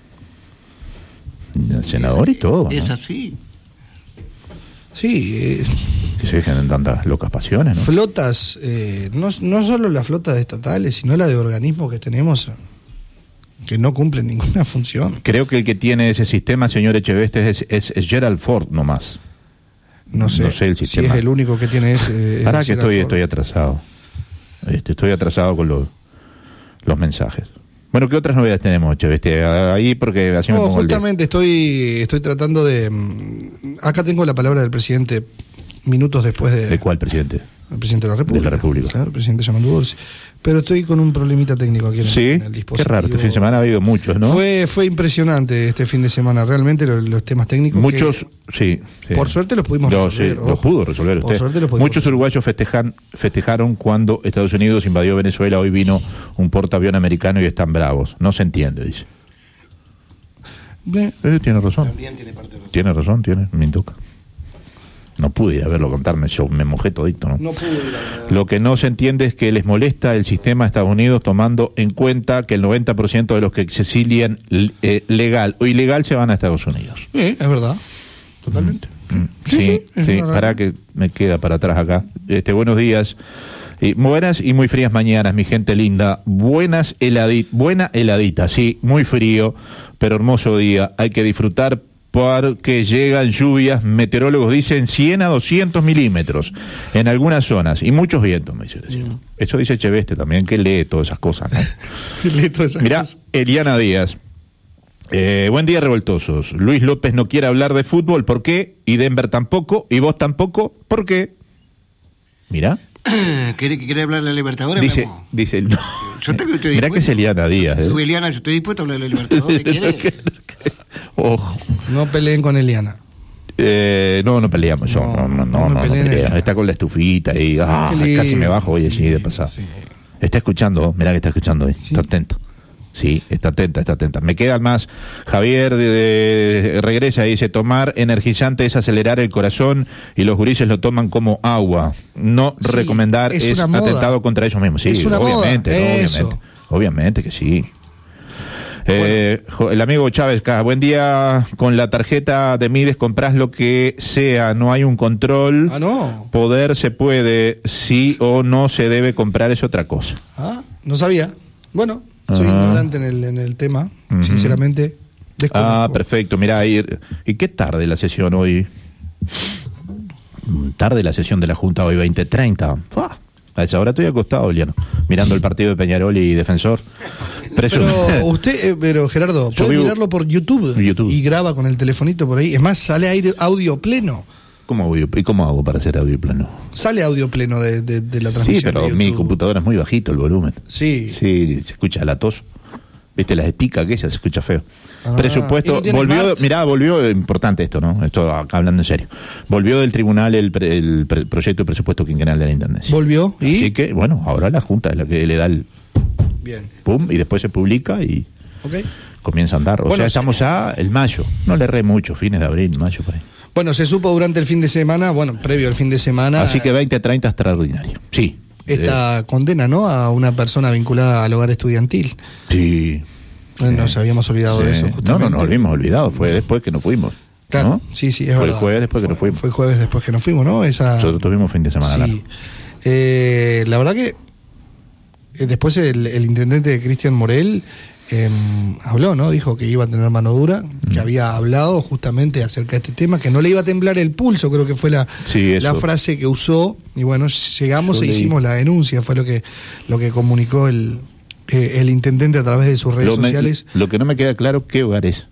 El senador y todo, ¿no? Es así. Sí, eh, Que se dejen en tantas locas pasiones, ¿no? flotas, eh, no, no solo las flotas estatales, sino la de organismos que tenemos que no cumplen ninguna función. Creo que el que tiene ese sistema, señor Echeveste, es, es, es Gerald Ford nomás. No sé, No sé el si sistema. es el único que tiene ese... Para ese que estoy, Ford. estoy atrasado. Este, estoy atrasado con los, los mensajes. Bueno, ¿qué otras novedades tenemos, Echeveste? Ahí porque así me No, pongo el dedo. justamente estoy, estoy tratando de... mm, Acá tengo la palabra del presidente minutos después de... ¿De cuál presidente? El presidente de la República. De la República. Claro, el presidente Yamandu Orsi. Pero estoy con un problemita técnico aquí en, el, Sí, en el qué dispositivo. raro, este fin de semana ha habido muchos, ¿no? Fue, fue impresionante este fin de semana, realmente los, los temas técnicos. Muchos, que, sí, sí. Por suerte los pudimos No, resolver. sí, ojo. los pudo resolver Por usted. suerte los pudimos Muchos resolver. uruguayos festejan, festejaron cuando Estados Unidos invadió Venezuela. Hoy vino un portaavión americano y están bravos. No se entiende, dice. Eh, Eh, tiene razón. También tiene parte de razón. Tiene razón, tiene, me toca. No pude ir a verlo contarme, yo me mojé todito, ¿no? No pude ir a- Lo que no se entiende es que les molesta el sistema de Estados Unidos tomando en cuenta que el noventa por ciento de los que se exilian eh, legal o ilegal se van a Estados Unidos. Sí, es verdad. Totalmente. Mm, Sí, Sí, sí, es sí, una para realidad. que me queda para atrás acá. Este, buenos días. Y buenas y muy frías mañanas, mi gente linda. Buenas heladita, buena heladita, sí, muy frío, pero hermoso día. Hay que disfrutar porque llegan lluvias, meteorólogos dicen cien a doscientos milímetros en algunas zonas y muchos vientos, me dice el vecino. Eso dice Echeveste también, que lee todas esas cosas, ¿no? Lee todas esas Mirá, cosas. Eliana Díaz. Eh, buen día, revoltosos. Luis López no quiere hablar de fútbol, ¿por qué? Y Denver tampoco, y vos tampoco, ¿por qué? Mirá, ¿Quiere, quiere hablar de la Libertadores? dice, Memo? dice el... Yo tengo- estoy Mirá que es dispuesto. Eliana Díaz. ¿eh? Eliana, yo estoy dispuesto a hablar de la Libertadores. ¿Quiere? Ojo. No peleen con Eliana. Eh, no, no peleamos, yo, No, no, no, no no, me no, no peleen, pelea. Eliana. Está con la estufita y ah, Qué lindo. casi me bajo hoy allí de pasada. Sí. Está escuchando, mirá que está escuchando hoy, Sí. está atento. Sí, está atenta, está atenta. Me queda más, Javier de, de- regresa y dice, tomar energizante es acelerar el corazón y los gurises lo toman como agua. No Sí, recomendar es es, una moda. atentado contra ellos mismos. Sí, Es una obviamente, moda, no, eso. obviamente. Obviamente que sí. Eh, jo- el amigo Chávez, acá, buen día. Con la tarjeta de Mides compras lo que sea, no hay un control. Ah, no. Poder se puede, sí o no se debe comprar es otra cosa. Ah, no sabía. Bueno, soy Ajá. ignorante en el, en el tema, Ujú. sinceramente. Desconozco. Ah, perfecto. Mirá, ahí, ¿y qué tarde la sesión hoy? Mm, Tarde la sesión de la Junta hoy, veinte treinta. Fua, a esa hora estoy acostado, Liano, mirando el partido de Peñarol y Defensor. Preso- Pero usted, eh, pero Gerardo, Yo puede vivo- mirarlo por YouTube, YouTube. y graba con el telefonito por ahí. Es más, sale aire- audio pleno. ¿Cómo, voy- ¿Y cómo hago para hacer audio plano? Sale audio pleno de, de- de la transmisión. Sí, pero de mi YouTube. computadora es muy bajito el volumen. Sí. Sí, se escucha la tos. Viste, las espica que esa se escucha feo. Ah, ¿y Presupuesto, no tiene volvió, Smart? mirá, volvió, importante esto, ¿no? Esto acá hablando en serio. Volvió del tribunal el, pre- el pre- proyecto de presupuesto quinquenal de la Intendencia. Volvió y. Así que, bueno, ahora la Junta es la que le da el Bien. pum y después se publica y Ok. comienza a andar. O Bueno, sea, sí. estamos a el mayo. No le erré mucho, fines de abril, mayo por ahí. Bueno, se supo durante el fin de semana, bueno, previo al fin de semana. Así que veinte treinta extraordinario. Sí. Esta condena, ¿no? A una persona vinculada al hogar estudiantil. Eh, sí. Eh, Nos habíamos olvidado Sí. de eso, No, justamente. no nos habíamos olvidado, fue después que nos fuimos. Claro, ¿no? sí, sí, es fue verdad. el jueves después que nos fuimos. Fue el jueves después que nos fuimos, ¿no? Esa... Nosotros tuvimos fin de semana Sí. largo. Eh, la verdad que eh, después el, el intendente Cristian Morel eh, habló, ¿no? Dijo que iba a tener mano dura, que Mm. había hablado justamente acerca de este tema, que no le iba a temblar el pulso, creo que fue la, Sí, eso. la frase que usó. Y bueno, llegamos Yo e leí. hicimos la denuncia, fue lo que, lo que comunicó el, eh, el intendente a través de sus redes Lo, me- sociales. lo que no me queda claro, ¿qué hogar es?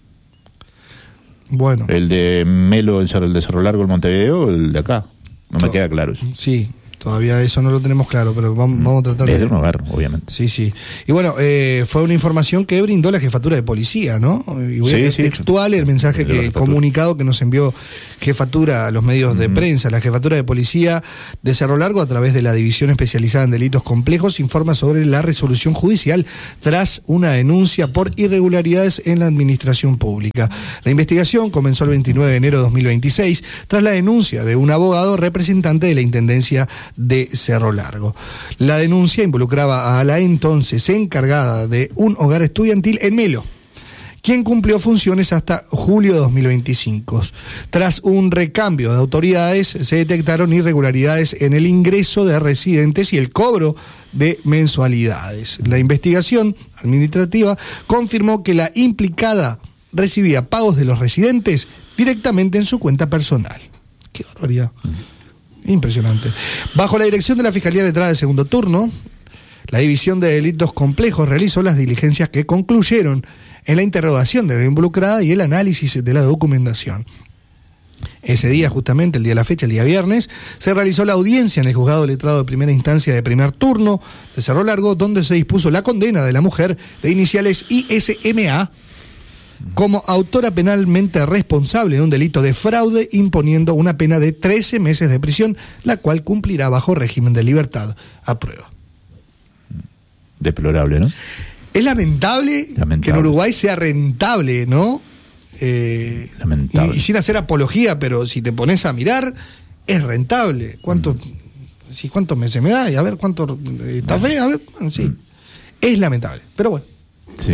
Bueno, ¿El de Melo, el, Cerro- el de Cerro Largo, el Montevideo, o el de acá? No me To- queda claro eso. sí, todavía eso no lo tenemos claro, pero vamos, vamos a tratar Es de... de un hogar, obviamente. Sí, sí. Y bueno, eh, fue una información que brindó la jefatura de policía, ¿no? Y voy a Sí, leer sí. textual el mensaje, De la que jefatura. comunicado que nos envió jefatura a los medios de prensa. La jefatura de policía de Cerro Largo, a través de la división especializada en delitos complejos, informa sobre la resolución judicial tras una denuncia por irregularidades en la administración pública. La investigación comenzó el veintinueve de enero de dos mil veintiséis tras la denuncia de un abogado representante de la Intendencia de Cerro Largo. La denuncia involucraba a la entonces encargada de un hogar estudiantil en Melo, quien cumplió funciones hasta julio de dos mil veinticinco. Tras un recambio de autoridades, se detectaron irregularidades en el ingreso de residentes y el cobro de mensualidades. La investigación administrativa confirmó que la implicada recibía pagos de los residentes directamente en su cuenta personal. ¡Qué barbaridad! Impresionante. Bajo la dirección de la Fiscalía Letrada de Segundo Turno, la División de Delitos Complejos realizó las diligencias que concluyeron en la interrogación de la involucrada y el análisis de la documentación. Ese día, justamente, el día de la fecha, el día viernes, se realizó la audiencia en el juzgado letrado de primera instancia de primer turno de Cerro Largo, donde se dispuso la condena de la mujer de iniciales I S M A como autora penalmente responsable de un delito de fraude, imponiendo una pena de trece meses de prisión, la cual cumplirá bajo régimen de libertad a prueba. Deplorable, ¿no? Es lamentable, Lamentable. que en Uruguay sea rentable, ¿no? Eh, Lamentable. Y, y sin hacer apología, pero si te pones a mirar, es rentable. ¿Cuántos, sí, cuántos meses me da? Y a ver cuánto eh, está fe, a ver, bueno, sí. Es lamentable, pero bueno. Sí.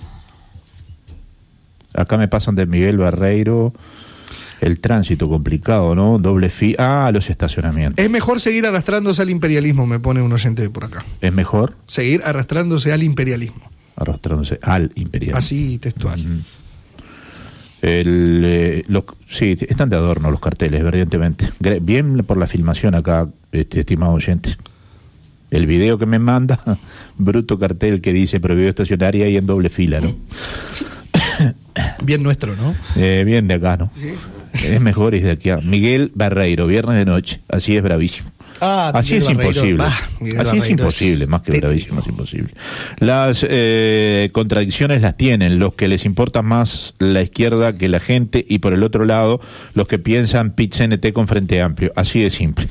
Acá me pasan de Miguel Barreiro el tránsito complicado, ¿no? Doble fi... Ah, los estacionamientos. Es mejor seguir arrastrándose al imperialismo, me pone un oyente por acá. ¿Es mejor? Seguir arrastrándose al imperialismo. Arrastrándose al imperial. Así textual. Mm. El, eh, los, sí, están de adorno los carteles, evidentemente. Gre- Bien por la filmación acá, este, estimado oyente. El video que me manda, bruto cartel que dice prohibido estacionar y ahí en doble fila, ¿no? Bien nuestro, ¿no? Eh, bien de acá, ¿no? Sí. Es mejor y de aquí a Miguel Barreiro, viernes de noche, así es bravísimo. Ah, Así Miguel es Barreiro. imposible. Bah, Miguel Así es Barreiro imposible, es más que tétrico. bravísimo, es imposible. Las eh, contradicciones las tienen los que les importa más la izquierda que la gente y por el otro lado los que piensan P I T C N T con Frente Amplio. Así de simple.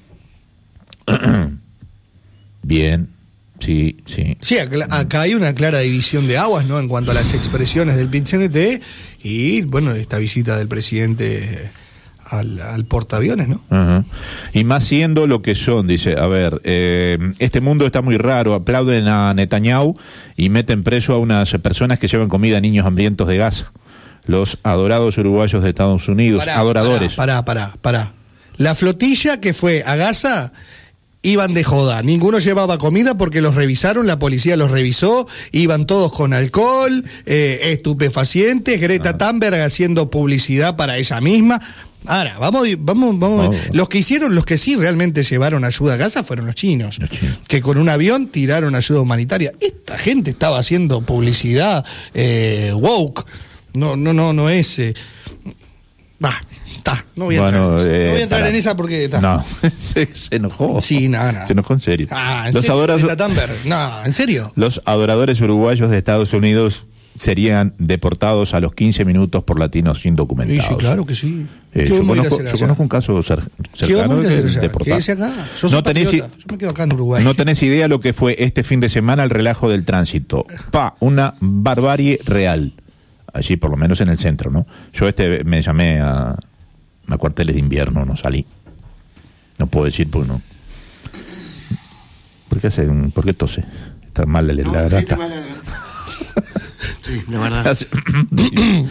Bien, sí, sí. Sí, acá, acá hay una clara división de aguas, ¿no? En cuanto a las expresiones del P I T C N T y, bueno, esta visita del presidente al, al portaaviones, ¿no? Ajá. Y más siendo lo que son, dice, a ver, eh, este mundo está muy raro, aplauden a Netanyahu y meten preso a unas personas que llevan comida a niños hambrientos de Gaza. Los adorados uruguayos de Estados Unidos, Pará, adoradores. Pará, pará, pará. La flotilla que fue a Gaza iban de joda. Ninguno llevaba comida porque los revisaron, la policía los revisó, iban todos con alcohol, eh, estupefacientes, Greta Ah. Thunberg haciendo publicidad para ella misma. Ahora, vamos, vamos, vamos. Vamos. Los que hicieron, los que sí realmente llevaron ayuda a Gaza fueron los chinos, Los chinos. que con un avión tiraron ayuda humanitaria. Esta gente estaba haciendo publicidad eh, woke. No, no, no, no es. Eh, bah, está. No voy a Bueno, entrar, en, eh, eso. No voy a entrar pará. en esa porque está. No, se, se enojó. Sí, nada, nada. Se enojó en serio. Ah, ¿en los, serio? adoras- Greta Thunberg. No, ¿en serio? los adoradores uruguayos de Estados Unidos serían deportados a los quince minutos por latinos indocumentados. Sí, sí, claro que sí. Eh, ¿Qué yo vamos a ir a conozco, hacer yo allá? conozco un caso cer- ¿Qué cercano vamos a ir a hacer de allá? deportar. Quédese acá. Yo soy No tenés, i- patriota. Yo me quedo acá en Uruguay. no tenés idea lo que fue este fin de semana el relajo del tránsito. Pa, una barbarie real. Allí, por lo menos en el centro, ¿no? Yo este me llamé a, a cuarteles de invierno, no salí. No puedo decir porque no. ¿Por qué, hace un- ¿por qué tose? Está mal la, la No, sí, garganta. está mal la garganta. Sí, la verdad. Hace-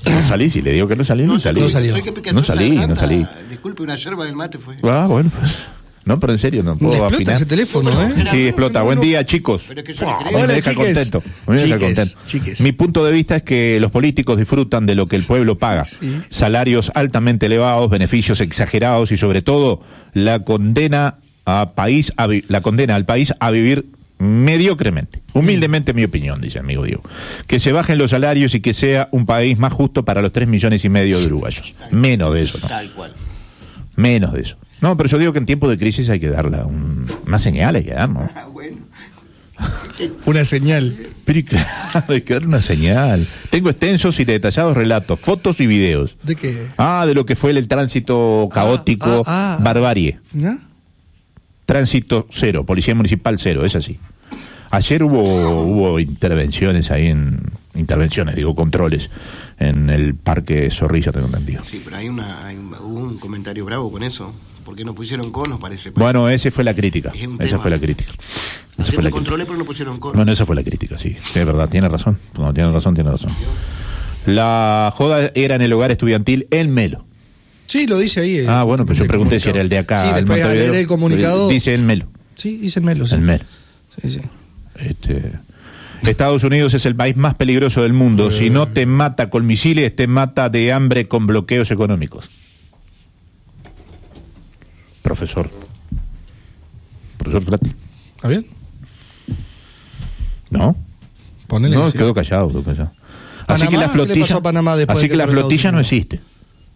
No salí, si le digo que no salí, no, no salí. No salió. No salí, no salí. Disculpe, una yerba del mate fue. Ah, bueno, pues. No, pero en serio, no puedo explota afinar. ese teléfono, No, ¿eh? pero- Sí, explota. Buen día, chicos. Pero es que yo Buah, le creo. me Hola, deja chiques. contento. Me deja Chiques, contento. chiques. Mi punto de vista es que los políticos disfrutan de lo que el pueblo paga. Sí. Salarios altamente elevados, beneficios exagerados y sobre todo la condena a país a vi- la condena al país a vivir mediocremente. Humildemente mi opinión, dice amigo Diego. Que se bajen los salarios y que sea un país más justo para los tres millones y medio de uruguayos. Menos de eso, ¿no? Tal cual. Menos de eso. No, pero yo digo que en tiempos de crisis hay que darle un, una señal, hay que dar, ¿no? Ah, bueno. Una señal. Pero y claro, hay que dar una señal. Tengo extensos y detallados relatos, fotos y videos. ¿De qué? Ah, de lo que fue el tránsito caótico, ah, ah. barbarie. ¿Ya? Tránsito cero, policía municipal cero, es así. Ayer hubo hubo intervenciones ahí en intervenciones, digo controles en el parque Zorrilla, tengo entendido. Sí, pero hay una, hay un, hubo un comentario bravo con eso. ¿Por qué no pusieron conos? Parece. Bueno, esa fue la crítica. Es un Esa tema. fue la crítica. Esa Ayer fue la lo crítica. controlé, pero no pusieron conos. Bueno, esa fue la crítica, sí. Sí, es verdad, tiene razón. No, tiene razón, tiene razón. La joda era en el hogar estudiantil en Melo. Sí, lo dice ahí. eh, Ah, bueno, pues yo el pregunté si comunicado. era el de acá. Sí, el después al Montevideo. leer el comunicado. Dice en Melo. Sí, dice el Melo. Sí. En Melo. Sí, sí. Este, Estados Unidos es el país más peligroso del mundo. Si no te mata con misiles, te mata de hambre con bloqueos económicos. Profesor. Profesor Flati. ¿Está bien? ¿No? Ponele. No, sí. quedó callado, quedó callado. Así Panamá, que la ¿qué le flotilla, pasó a Panamá después así de que que la entró flotilla no Estados Unidos? existe.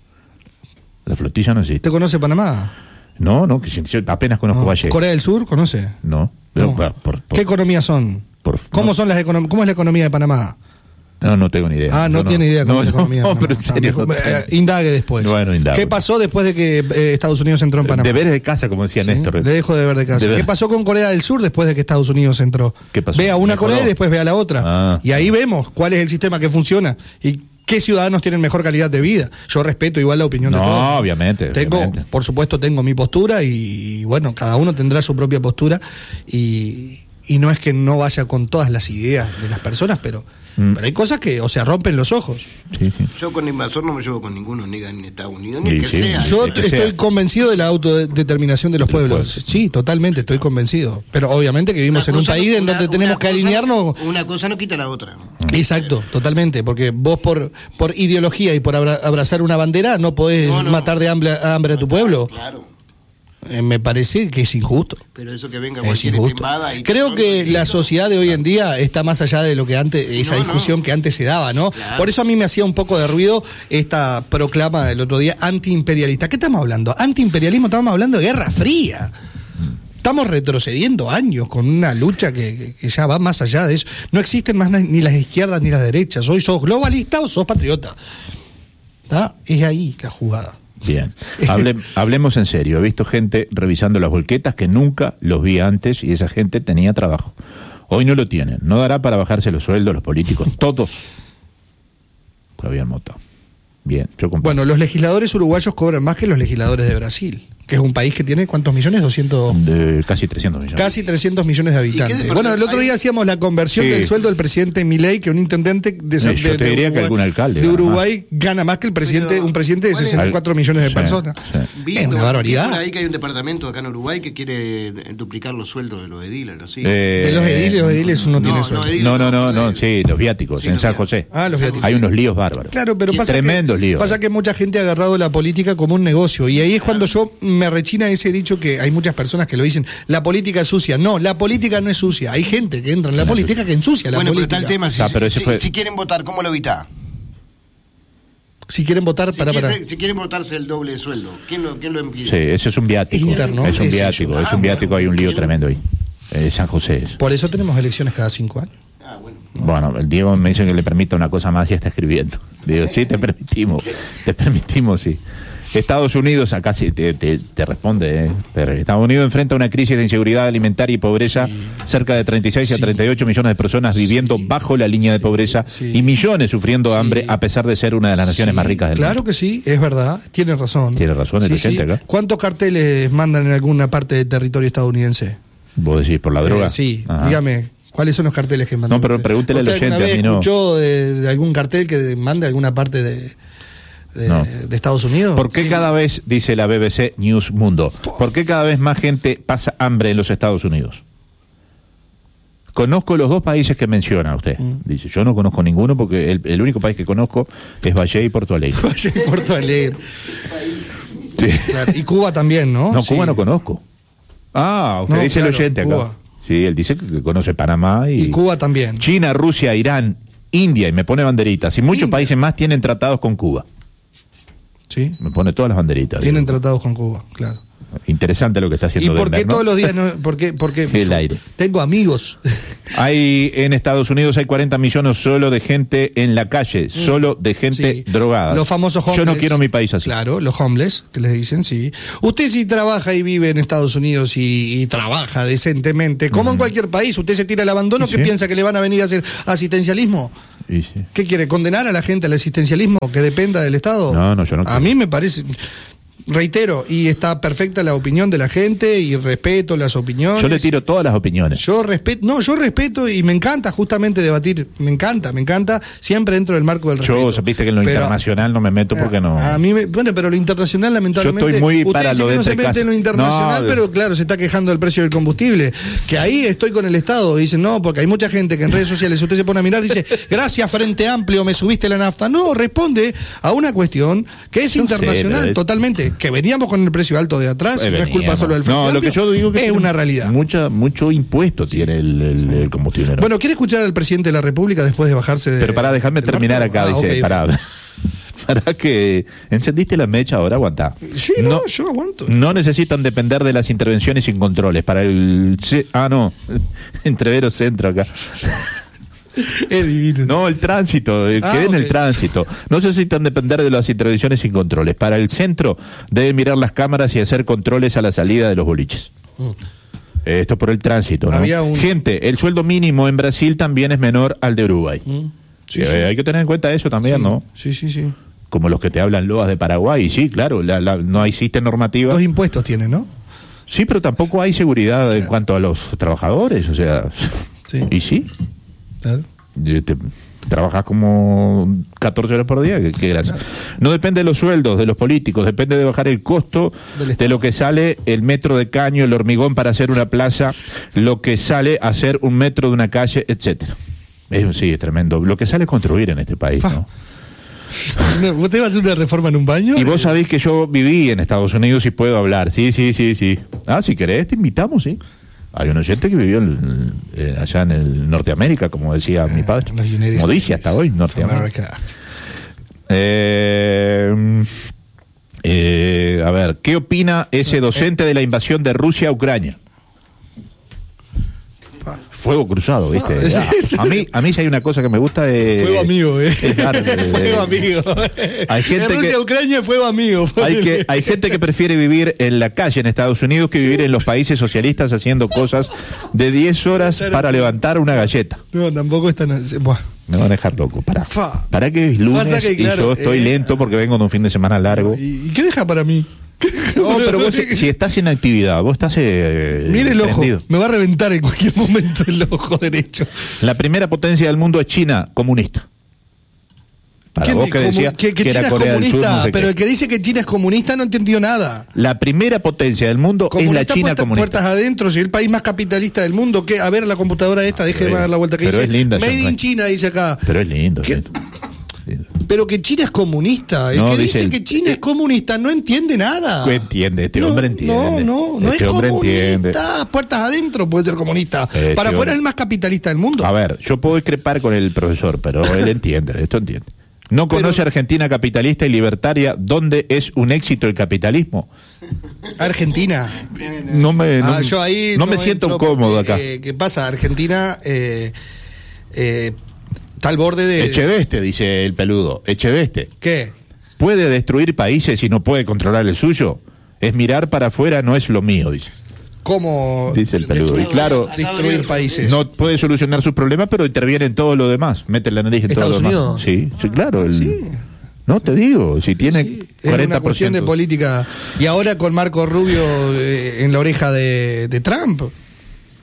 La flotilla no existe. ¿Te conoce Panamá? No, no, que si- yo apenas conozco No. Valle. ¿Corea del Sur conoce? No, pero No. por- por- por- ¿Qué economías son? por- ¿Cómo no. son las econom- ¿Cómo es la economía de Panamá? No, no tengo ni idea. Ah, no, Yo tiene idea cómo no, es la no, economía. de no, Panamá. pero en serio. Ah, no eh, tengo. indague después. Bueno, indago. ¿Qué pasó después de que eh, Estados Unidos entró en Panamá? Deberes de casa, como decía Sí, Néstor. le dejo de ver de casa. Deber- ¿Qué pasó con Corea del Sur después de que Estados Unidos entró? ¿Qué pasó? Ve a una ¿Mejoró? Corea y después ve a la otra. Ah. Y ahí vemos cuál es el sistema que funciona y qué ciudadanos tienen mejor calidad de vida. Yo respeto igual la opinión de No, todos. obviamente, Tengo, obviamente. por supuesto, tengo mi postura y, bueno, cada uno tendrá su propia postura y, y no es que no vaya con todas las ideas de las personas, pero, Mm. pero hay cosas que, o sea, rompen los ojos. Sí, sí. Yo con invasor no me llevo con ninguno, ni en Estados Unidos, ni Sí, el que sí. sea. Yo Sí, que estoy sea. convencido de la autodeterminación de los De los pueblos. pueblos. Sí, totalmente, estoy convencido. Pero obviamente que vivimos Una en un cosa país no- en una- donde tenemos una que cosa- alinearnos. Una cosa no quita la otra. Exacto, totalmente, porque vos por por ideología y por abra- abrazar una bandera no podés No, no. matar de hambre, a hambre a tu pueblo. Claro. Eh, me parece que es injusto. Pero eso que venga Es cualquier injusto. invada y Creo todo, que no, la no. sociedad de hoy en día está más allá de lo que antes, esa No, no. discusión que antes se daba, ¿no? Claro. Por eso a mí me hacía un poco de ruido esta proclama del otro día antiimperialista. ¿Qué estamos hablando? Antiimperialismo, estamos hablando de Guerra Fría. Estamos retrocediendo años con una lucha que, que- que ya va más allá de eso. No existen más na- ni las izquierdas ni las derechas. Hoy sos globalista o sos patriota. ¿Está? Es ahí la jugada. Bien. Hable- hablemos en serio. He visto gente revisando las volquetas que nunca los vi antes y esa gente tenía trabajo. Hoy no lo tienen. No dará para bajarse los sueldos los políticos. Todos. Javier Mota. Bien, yo comparto. Bueno, los legisladores uruguayos cobran más que los legisladores de Brasil, que es un país que tiene ¿cuántos millones? doscientos. De casi trescientos millones. Casi trescientos millones de habitantes. ¿Y qué de- Bueno, el otro hay- día hacíamos la conversión Sí. del sueldo del presidente Milei, que un intendente de, Sí, yo te de diría que Uruguay, algún alcalde de gana Uruguay gana más que el presidente, Pero, un presidente de ¿cuál es? sesenta y cuatro millones de Sí, personas. sí. Vi Es una por- barbaridad. vi por ahí que hay un departamento acá en Uruguay que quiere eh, duplicar los sueldos de los ediles, algo así. Eh, De los ediles, los ediles uno no, tiene no, sueldo. ediles. No, no, no, no, sí, los viáticos Sí, en los San viáticos. José. Ah, los viáticos. Hay unos líos bárbaros. Claro, pero pasa Tremendos que, líos. pasa que mucha gente ha agarrado la política como un negocio y ahí es cuando yo me rechina ese dicho que hay muchas personas que lo dicen, la política es sucia. No, la política no es sucia. Hay gente que entra en la No es política que ensucia la Bueno, pero política. está el tema. Si, Ah, pero ese si- fue- si quieren votar, ¿cómo lo evita? Si quieren votar, Si, para, para. quieren, si quieren votarse el doble de sueldo, ¿quién lo, quién lo impide? Sí, eso es un viático. Interno, es un es viático, eso. es Ah, un viático, bueno. hay un lío tremendo ahí. Eh, San José es. Por eso tenemos elecciones cada cinco años. Ah, bueno. Bueno, el Diego me dice que le permita una cosa más y está escribiendo. Digo, sí, te permitimos, te permitimos, sí. Estados Unidos, acá sí te, te, te responde, ¿eh? Pero Estados Unidos enfrenta una crisis de inseguridad alimentaria y pobreza, cerca de treinta y seis a Sí. treinta y ocho millones de personas viviendo Sí. bajo la línea de pobreza Sí. y millones sufriendo Sí. hambre a pesar de ser una de las naciones Sí, más ricas del claro mundo. que sí, es verdad, tiene razón. Tiene razón el Sí, oyente sí. acá. ¿Cuántos carteles mandan en alguna parte del territorio estadounidense? ¿Vos decís por la droga? Eh, sí, Ajá. dígame, ¿Cuáles son los carteles que mandan? No, pero usted? pregúntele al ¿Usted alguna oyente, a vez mí no. escuchó de, de algún cartel que mande alguna parte de, de, No. de Estados Unidos? ¿Por qué cada vez, dice la B B C News Mundo, por qué cada vez más gente pasa hambre en los Estados Unidos? Conozco los dos países que menciona usted. Mm. Dice, yo no conozco ninguno porque el, el único país que conozco es Valle y Porto Alegre. Valle y Porto Alegre. Sí. Claro. Y Cuba también, ¿no? No, sí. Cuba no conozco. Ah, usted no, dice claro, el oyente acá. Cuba. Sí, él dice que conoce Panamá y... y Cuba también. China, Rusia, Irán, India, y me pone banderitas. Y muchos India. países más tienen tratados con Cuba. Sí. Me pone todas las banderitas. Tienen digo. tratados con Cuba, claro. Interesante lo que está haciendo ¿Y por qué Denver, ¿no? todos los días no? ¿Por qué? Porque el aire. Tengo amigos. Hay en Estados Unidos hay cuarenta millones solo de gente en la calle, solo de gente Sí. drogada. Los famosos homeless. Yo no quiero mi país así. Claro, los homeless, que les dicen, sí. Usted si trabaja y vive en Estados Unidos y, y trabaja decentemente, como Mm. en cualquier país, usted se tira al abandono, Sí, ¿qué sí. piensa que le van a venir a hacer asistencialismo? Y sí. ¿Qué quiere? ¿Condenar a la gente al asistencialismo que dependa del Estado? No, no, yo no A quiero. mí me parece... Reitero, y está perfecta la opinión de la gente y respeto las opiniones. Yo le tiro todas las opiniones. Yo respeto, no, yo respeto y me encanta justamente debatir, me encanta, me encanta, siempre dentro del marco del respeto. Yo, viste que en lo Pero, internacional no me meto porque no... A, a mí, me, bueno, pero lo internacional lamentablemente... Yo estoy muy usted para dice lo que de no se entre mete casa. en lo internacional, No, pero claro, se está quejando del precio del combustible. Que ahí estoy con el Estado, dicen, no, porque hay mucha gente que en redes sociales usted se pone a mirar y dice, gracias Frente Amplio, me subiste la nafta. No, responde a una cuestión que es No internacional, sé, es- totalmente, que veníamos con el precio alto de atrás, Eh, no es culpa veníamos. solo del Frente No, lo Amplio, que yo digo que es tiene una realidad. Mucha, mucho impuesto tiene el, el, el combustible. ¿no? Bueno, ¿quiere escuchar al presidente de la República después de bajarse de... Pero para dejarme del terminar barco? acá, Ah, dice, ok. para, para que encendiste la mecha, ahora aguantá. Sí, no, yo aguanto. No necesitan depender de las intervenciones sin controles. Para el... ce- Ah, no, Entrevero Centro acá. Es divino. No, el tránsito, eh, Ah, quedé en el ok. tránsito. No necesitan depender de las intervenciones sin controles. Para el centro deben mirar las cámaras y hacer controles a la salida de los boliches. Mm. Esto por el tránsito, ¿no? Había un- Gente, el sueldo mínimo en Brasil también es menor al de Uruguay. Mm. Sí, eh, hay que tener en cuenta eso también, Sí, ¿no? Sí, sí, sí. Como los que te hablan loas de Paraguay. Y sí, claro, la- la- no existe normativa. Los impuestos tienen, ¿no? Sí, pero tampoco hay seguridad en cuanto a los trabajadores. O sea, Sí. y sí. Claro. Y te- trabajas como catorce horas por día, qué, qué gracia. No depende de los sueldos de los políticos, depende de bajar el costo Del de Estado. lo que sale el metro de caño, el hormigón para hacer una plaza, lo que sale hacer un metro de una calle, etcétera. Es, sí, es tremendo. Lo que sale construir en este país, Pa. ¿no? No, ¿usted va a hacer una reforma en un baño? Y vos sabés que yo viví en Estados Unidos y puedo hablar. Sí, sí, sí, sí. Ah, si querés, te invitamos, sí. Hay un oyente que vivió en- eh, allá en el Norteamérica, como decía mi padre. Los United Como dice States hasta hoy, of Norteamérica. America. Eh, eh, a ver, ¿qué opina ese docente de la invasión de Rusia a Ucrania? Fuego cruzado, ¿viste? Ah, Ah, sí, sí. a mí, a mí si hay una cosa que me gusta es... Fuego amigo, ¿eh? es dar, eh, Fuego amigo. Hay gente de Rusia que- a Ucrania, fuego amigo. Hay, que, hay gente que prefiere vivir en la calle en Estados Unidos que vivir en los países socialistas haciendo cosas de diez horas para levantar una galleta. No, tampoco están... Buah. Me van a dejar loco. Para, Fa. para que es lunes Pasa que, y claro, yo estoy eh, lento porque vengo de un fin de semana largo. ¿Y, y qué deja para mí? No, pero vos si, si estás en actividad, vos estás eh, Mire el ojo, prendido. me va a reventar en cualquier momento el ojo derecho. La primera potencia del mundo es China, comunista. Para ¿Quién vos es que comu- decía que, que que China era es Corea del Sur, comunista, no sé pero qué. el que dice que China es comunista no entendió nada. La primera potencia del mundo es la Comunista China puertas, comunista. puertas adentro, si el país más capitalista del mundo, que a ver la computadora esta, deje de Pero- dar la vuelta que pero dice. es linda, Made in Shanghai. China dice acá. Pero es lindo. ¿Qué? es lindo. lindo. Pero que China es comunista. El No, que dice dice el- que China es comunista no entiende nada. ¿Qué entiende? Este No, hombre entiende. No, no, no Este es hombre comunista. entiende. Puertas adentro puede ser comunista. Este Para afuera hombre- es el más capitalista del mundo. A ver, yo puedo discrepar con el profesor, pero él entiende, de esto entiende. No conoce Pero- Argentina capitalista y libertaria, donde es un éxito el capitalismo. Argentina. No me, no, Ah, yo ahí no me siento entro cómodo porque, acá. eh, ¿Qué pasa? Argentina eh, eh, está al borde de... Echeveste, dice el peludo. Echeveste. ¿Qué? ¿Puede destruir países y no puede controlar el suyo? Es mirar para afuera, no es lo mío, dice. ¿Cómo Dice el peludo. Y destruir, claro, destruir países? no puede solucionar sus problemas, pero interviene en todo lo demás. Mete la nariz en todo lo ¿Estados demás. Unidos? Sí, sí, claro. el- Sí. No, te digo, si tiene Sí, es cuarenta una por cuestión ciento. de política. Y ahora con Marco Rubio eh, en la oreja de, de Trump.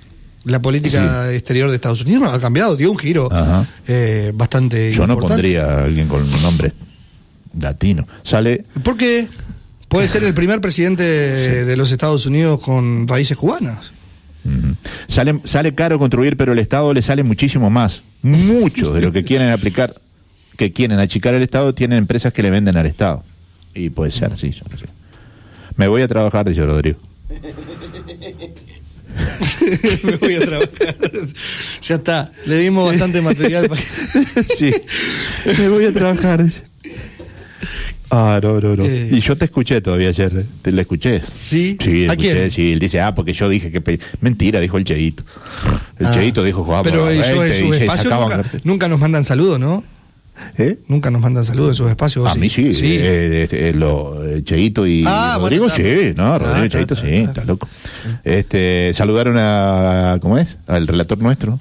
La política sí. exterior de Estados Unidos ha cambiado, dio un giro eh, bastante Yo importante. no pondría a alguien con un nombre latino. Sale... ¿Por qué? Puede ser el primer presidente sí. de los Estados Unidos con raíces cubanas. Uh-huh. Sale, sale caro construir, pero el Estado le sale muchísimo más. Mucho de lo que quieren aplicar, que quieren achicar el Estado, tienen empresas que le venden al Estado. Y puede ser, sí, sí. Me voy a trabajar, dice Rodrigo. Me voy a trabajar. Ya está, le dimos bastante material para que... Sí, me voy a trabajar. Ah, no, no, no. Eh. Y yo te escuché todavía ayer, ¿eh? Te la escuché. ¿Sí? Sí, ¿A escuché, quién? Sí, él dice, ah, porque yo dije que... Pe... Mentira, dijo el Cheito. El ah. Cheito dijo, jugamos pero ellos en sus espacios nunca, nunca nos mandan saludos, ¿no? ¿Eh? Nunca nos mandan saludos en sus espacios. A sí. mí sí, sí. Eh, eh, eh, lo, eh, Cheito y ah, Rodrigo, bueno, sí, no, Rodrigo ah, y Cheito, está, sí, está, está loco. Este, saludaron a, ¿cómo es? Al relator nuestro,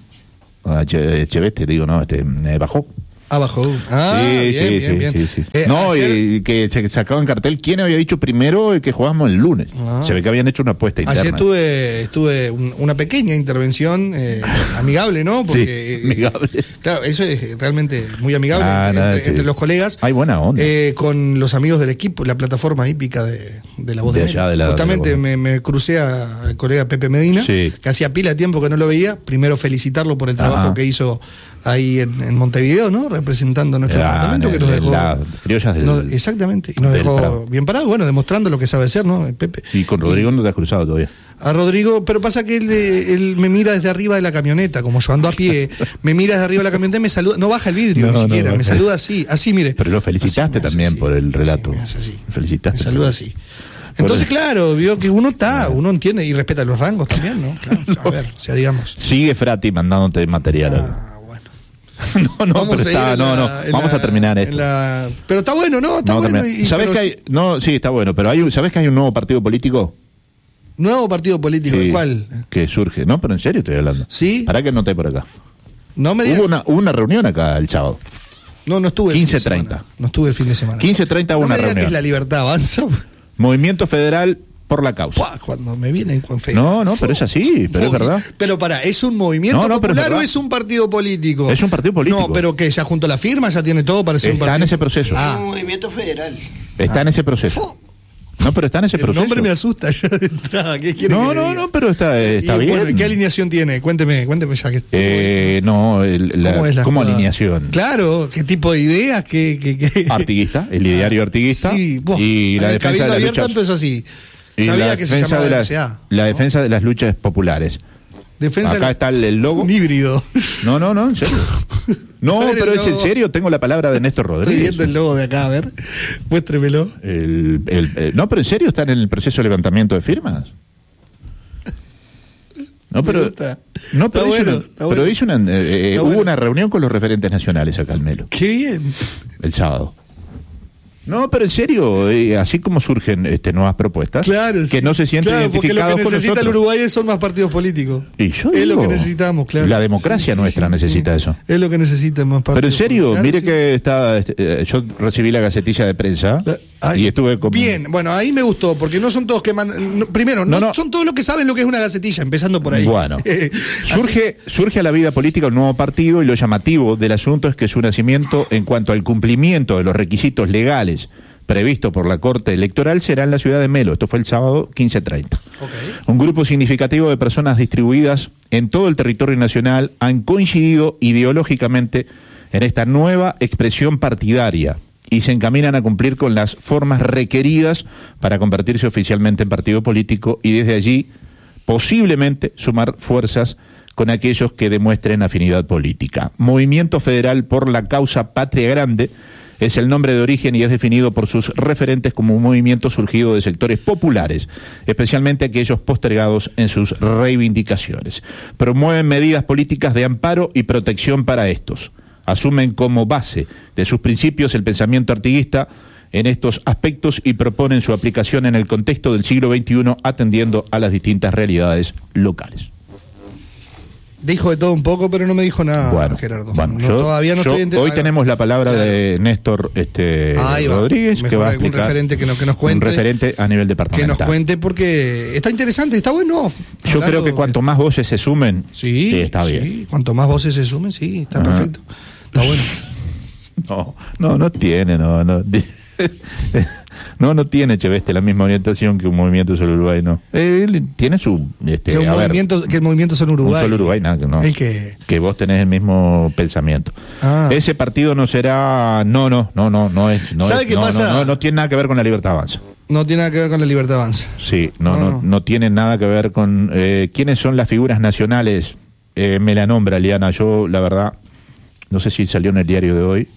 a che, Cheveste, digo, no, este, eh, bajó. Abajo. Ah, sí, bien, sí, bien, sí, bien. sí, sí. Eh, no, ayer... y que se sacaba en cartel quién había dicho primero que jugábamos el lunes. Ah. Se ve que habían hecho una apuesta interna. Ayer tuve, estuve un, una pequeña intervención eh, amigable, ¿no? Porque, sí, amigable. Eh, claro, eso es realmente muy amigable ah, entre, nada, entre, sí. entre los colegas. Hay buena onda. Eh, con los amigos del equipo, la plataforma hípica de, de La Voz de, de allá, de la, Justamente de la me, me crucé al colega Pepe Medina, sí. que hacía pila de tiempo que no lo veía. Primero felicitarlo por el trabajo Ajá. que hizo ahí en, en Montevideo, ¿no? Representando nuestro la, departamento, que nos dejó... La, criollas del, nos, exactamente, y nos dejó Prado. Bien parado, bueno, demostrando lo que sabe hacer, ¿no? Pepe. Y con Rodrigo y, no te has cruzado todavía. A Rodrigo, pero pasa que él, él me mira desde arriba de la camioneta, como yo ando a pie, me mira desde arriba de la camioneta y me saluda, no baja el vidrio no, ni siquiera, no me saluda así, así mire. Pero lo felicitaste así, también así, por el relato. Así, así. Felicitaste. Me saluda así. Entonces, claro, vio que uno está, uno entiende y respeta los rangos también, ¿no? Claro, a ver, o sea, digamos. Sigue Frati mandándote material. Ah, no, no, vamos pero está, no, no, vamos la, a terminar esto. La... Pero está bueno, ¿no? Está no, bueno. Y, ¿Sabés pero... que hay? No, sí, está bueno, pero hay un, ¿sabés que hay un nuevo partido político? ¿Nuevo partido político? Sí, ¿Cuál? Que surge. No, pero en serio estoy hablando. ¿Sí? ¿Para qué noté por acá? No me digas. Hubo una, hubo una reunión acá el sábado. No, no estuve quince treinta. No estuve el fin de semana. quince treinta hubo no una me reunión. Que es la Libertad Avanza. Movimiento Federal por la causa. Pua, cuando me vienen con fe. No, no, pero es así, pero es verdad. Pero para, ¿es un movimiento no, no, popular es o es un partido político? Es un partido político. No, pero que ya junto a la firma, ya tiene todo para ser está un partido. Está en ese proceso. Ah. Es un movimiento federal. Está ah. en ese proceso. No, pero está en ese el proceso. El nombre me asusta ya de entrada. ¿Qué quiere no, que no, diga? no, pero está, está bien. Bueno, ¿qué alineación tiene? Cuénteme, cuénteme ya. Que eh, no, el, la, ¿Cómo, es la ¿cómo alineación? Claro, ¿qué tipo de ideas? ¿Qué, qué, qué? Artiguista, el ideario artiguista. Sí, vos, y la defensa de las luchas. Empezó así. Y Sabía la que defensa, se de las, ¿no? la defensa de las luchas populares. Defensa Acá de... está el, el logo. Un híbrido. No, no, no, en serio. No, pero es en serio, tengo la palabra de Néstor Rodríguez. Estoy viendo el logo de acá, a ver. Muéstremelo. El, el, el, no, pero en serio, están en el proceso de levantamiento de firmas. No, pero, no, pero, hizo, bueno, una, pero bueno. hizo una, eh, hubo bueno. una reunión con los referentes nacionales acá al Melo. Qué bien. El sábado. No, pero en serio, eh, así como surgen este, nuevas propuestas, claro, que sí. no se sienten claro, identificados porque lo que necesita el Uruguay son más partidos políticos. Y yo es digo, lo que necesitamos, claro. La democracia sí, nuestra sí, necesita sí. eso. Es lo que necesita más partidos. Pero en serio, claro, mire sí. que está, eh, yo recibí la gacetilla de prensa la, ay, y estuve con... Bien, bueno, ahí me gustó, porque no son todos que mandan... No, primero, no, no, no son todos los que saben lo que es una gacetilla, empezando por ahí. Bueno, surge, surge a la vida política un nuevo partido y lo llamativo del asunto es que su nacimiento en cuanto al cumplimiento de los requisitos legales previsto por la Corte Electoral será en la ciudad de Melo. Esto fue el sábado quince treinta. Okay. Un grupo significativo de personas distribuidas en todo el territorio nacional han coincidido ideológicamente en esta nueva expresión partidaria y se encaminan a cumplir con las formas requeridas para convertirse oficialmente en partido político y desde allí posiblemente sumar fuerzas con aquellos que demuestren afinidad política. Movimiento Federal por la Causa Patria Grande es el nombre de origen y es definido por sus referentes como un movimiento surgido de sectores populares, especialmente aquellos postergados en sus reivindicaciones. Promueven medidas políticas de amparo y protección para estos. Asumen como base de sus principios el pensamiento artiguista en estos aspectos y proponen su aplicación en el contexto del siglo veintiuno atendiendo a las distintas realidades locales. Dijo de todo un poco, pero no me dijo nada, bueno, Gerardo. Bueno, no, yo, todavía no yo, estoy enterado. Hoy tenemos la palabra claro. de Néstor este, Rodríguez, Mejor que va a algún explicar. referente que, no, que nos cuente. Un referente a nivel departamental. Que nos cuente porque está interesante, está bueno. Yo Hablando, creo que cuanto más voces se sumen, sí, sí, está bien. Sí, cuanto más voces se sumen, sí, está Ajá. perfecto. Está bueno. No, no, no tiene, no, no. No, no tiene Cheveste la misma orientación que un movimiento Solo Uruguay, no. Él tiene su... Este, que, un a movimiento, ver, que el movimiento Solo Uruguay. Un Solo Uruguay, nada, que no. El que... que vos tenés el mismo pensamiento. Ah. Ese partido no será... No, no, no, no, no es... No ¿Sabe es, qué no, pasa? No, no, no tiene nada que ver con la Libertad Avanza. No tiene nada que ver con la Libertad Avanza. Sí, no, no, No, no, no. tiene nada que ver con... Eh, ¿Quiénes son las figuras nacionales? Eh, me la nombra, Liana. Yo, la verdad, no sé si salió en el diario de hoy.